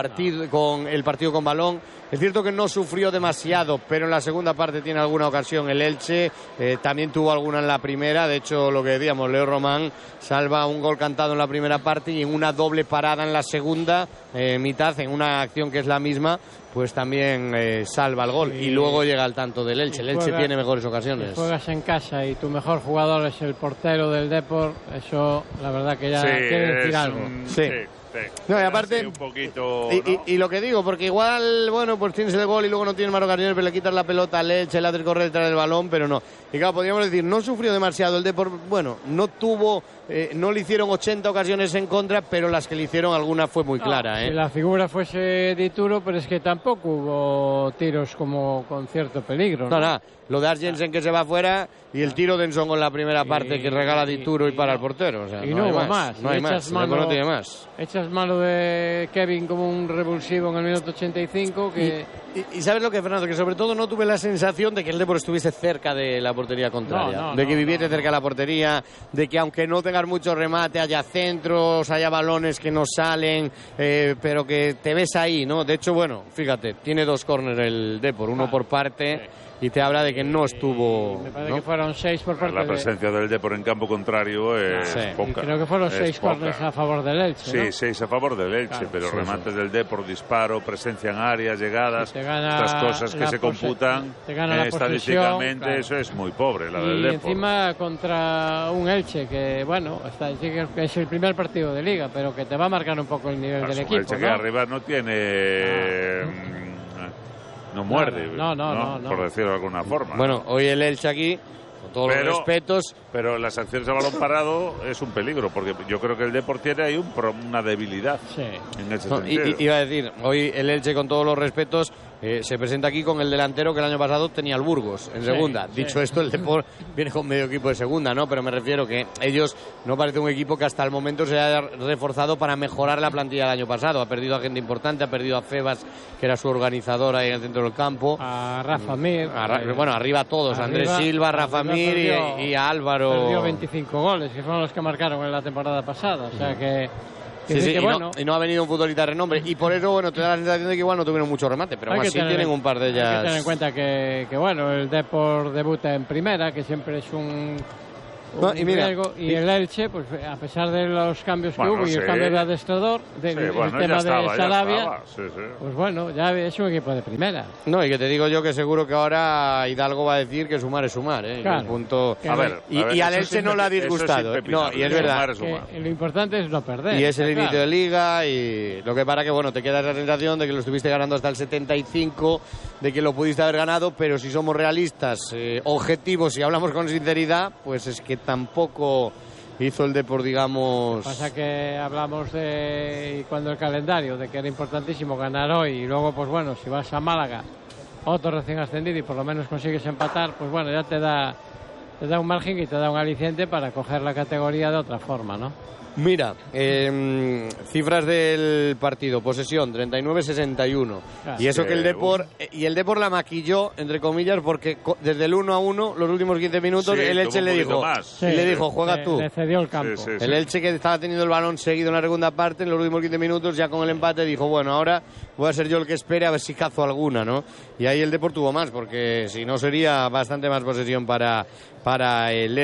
el partido con balón. Es cierto que no sufrió demasiado, pero en la segunda parte tiene alguna ocasión el Elche, también tuvo alguna en la primera. De hecho, lo que decíamos, Leo Román salva un gol cantado en la primera parte, y en una doble parada en la segunda mitad, en una acción que es la misma, pues también salva el gol, y luego llega al tanto del Elche. El Elche tiene mejores ocasiones. Si juegas en casa y tu mejor jugador es el portero del Depor, eso la verdad que ya quiere decir algo. Sí. No, y aparte, un poquito, y lo que digo, porque igual, bueno, pues tienes el gol y luego no tienes más ocasiones, pero le quitas la pelota al Elche, el hace correr detrás del balón, pero no. Y claro, podríamos decir, no sufrió demasiado el Depor, bueno, no tuvo, no le hicieron 80 ocasiones en contra, pero las que le hicieron alguna fue muy clara. Si la figura fuese Dituro, pero es que tampoco hubo tiros como con cierto peligro. No, nada. Lo de Arjensen que se va afuera, y el tiro de Enson con la primera parte que regala Dituro y para el portero. O sea, y no hubo más. No hay más. No tiene más. Echas mano de Kevin como un revulsivo en el minuto 85. Y ¿sabes lo que, Fernando? Que sobre todo no tuve la sensación de que el Depor estuviese cerca de la portería contraria. De que viviese cerca de la portería, de que aunque no tengas mucho remate, haya centros, haya balones que no salen, pero que te ves ahí, ¿no? De hecho, bueno, fíjate, tiene 2 córneres el Depor, uno por parte. Y te habla de que no estuvo. Me parece que fueron 6 por parte. La presencia del Depor en campo contrario es poca. Creo que fueron 6 corners a favor del Elche. Sí, ¿no? 6 a favor del Elche, pero remates del Depor, disparo, presencia en áreas, llegadas, estas cosas que se computan estadísticamente, eso es muy pobre, la del Depor. Y encima contra un Elche que, bueno, es el primer partido de Liga, pero que te va a marcar un poco el nivel del equipo. Elche que arriba no tiene. No muerde, por decirlo de alguna forma. Bueno, hoy el Elche aquí con todos los respetos. Pero las acciones a balón parado es un peligro, porque yo creo que el Depor tiene ahí una debilidad en ese sentido. Iba a decir, hoy el Elche, con todos los respetos, se presenta aquí con el delantero que el año pasado tenía el Burgos en segunda. Dicho esto, el Depor viene con medio equipo de segunda, ¿no? Pero me refiero que ellos no parece un equipo que hasta el momento se haya reforzado para mejorar la plantilla del año pasado. Ha perdido a gente importante, ha perdido a Febas, que era su organizador ahí en el centro del campo. A Rafa Mir. Bueno, arriba todos, Andrés Silva, Rafa Mir y a Álvaro. Perdió 25 goles, que fueron los que marcaron en la temporada pasada. O sea que... y no ha venido un futbolista de renombre, y por eso, bueno, te da la sensación de que igual no tuvieron mucho remate, pero aún así tienen un par de ellas. Hay que tener en cuenta que bueno, el Depor debuta en primera, que siempre es un riesgo, y el Elche, pues a pesar de los cambios que hubo y el cambio de adestrador, el tema de Sarabia, pues bueno, ya es un equipo de primera. No, y que te digo yo que seguro que ahora Hidalgo va a decir que sumar es sumar, Claro. El punto... y al Elche no le ha disgustado. No, y es verdad. Lo importante es no perder. Y es el inicio de liga, y lo que para que, bueno, te queda esa sensación de que lo estuviste ganando hasta el 75, de que lo pudiste haber ganado, pero si somos realistas, objetivos, y hablamos con sinceridad, pues es que tampoco hizo el Depor, digamos... Lo que pasa que hablamos de cuando el calendario, de que era importantísimo ganar hoy, y luego, pues bueno, si vas a Málaga, otro recién ascendido, y por lo menos consigues empatar, pues bueno, ya te da un margen y te da un aliciente para coger la categoría de otra forma, ¿no? Mira, cifras del partido: posesión 39-61, y eso que el Depor la maquilló, entre comillas, porque desde el 1-1, los últimos 15 minutos, el Elche le dijo, juega tú. Le cedió el campo. El Elche, que estaba teniendo el balón seguido en la segunda parte, en los últimos 15 minutos, ya con el empate, dijo, bueno, ahora voy a ser yo el que espere a ver si cazo alguna, ¿no? Y ahí el Depor tuvo más, porque si no sería bastante más posesión para el